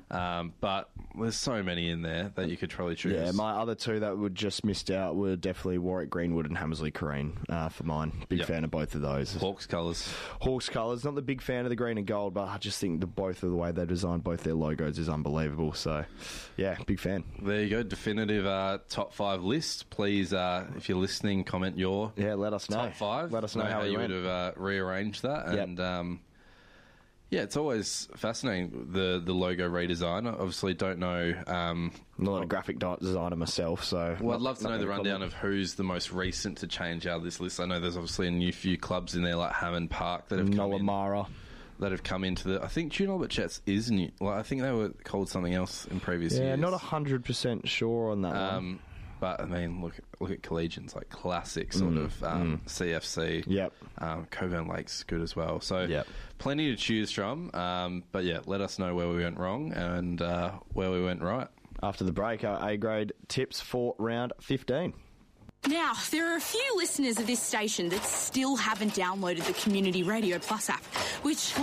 Um, but there's so many in there that you could probably choose. Yeah, my other two that were just missed out were definitely Warwick Greenwood and Hammersley Careen uh, for mine. Big Yep. fan of both of those. Hawks colours. Hawks colours. Not the big fan of the green and gold, but I just think the both of the way they designed both their logos is unbelievable. So, yeah, big fan. There you go. Definitive uh, top five list. Please, uh, if you're listening, comment your yeah. Let us know. top five. Let us know, know how, how we you went. would have uh, rearranged that. Yep. And um, yeah, it's always fascinating, the the logo redesign. I obviously don't know. Um, I'm not a graphic di- designer myself, so. well, I'd not- love to not know the gonna rundown comment. of who's the most recent to change out of this list. I know there's obviously a new few clubs in there, like Hammond Park, that have come in. Nolamara. That have come into the. I think Tune Albert Jets is new. Well, I think they were called something else in previous Yeah, years. not a hundred percent sure on that one. Um, but I mean, look look at Collegians, like classic sort Mm, of um, mm. C F C. Yep. Um, Coburn Lake's good as well. So Yep. plenty to choose from. Um, but yeah, let us know where we went wrong and uh, where we went right. After the break, our A grade tips for round fifteen. Now, there are a few listeners of this station that still haven't downloaded the Community Radio Plus app, which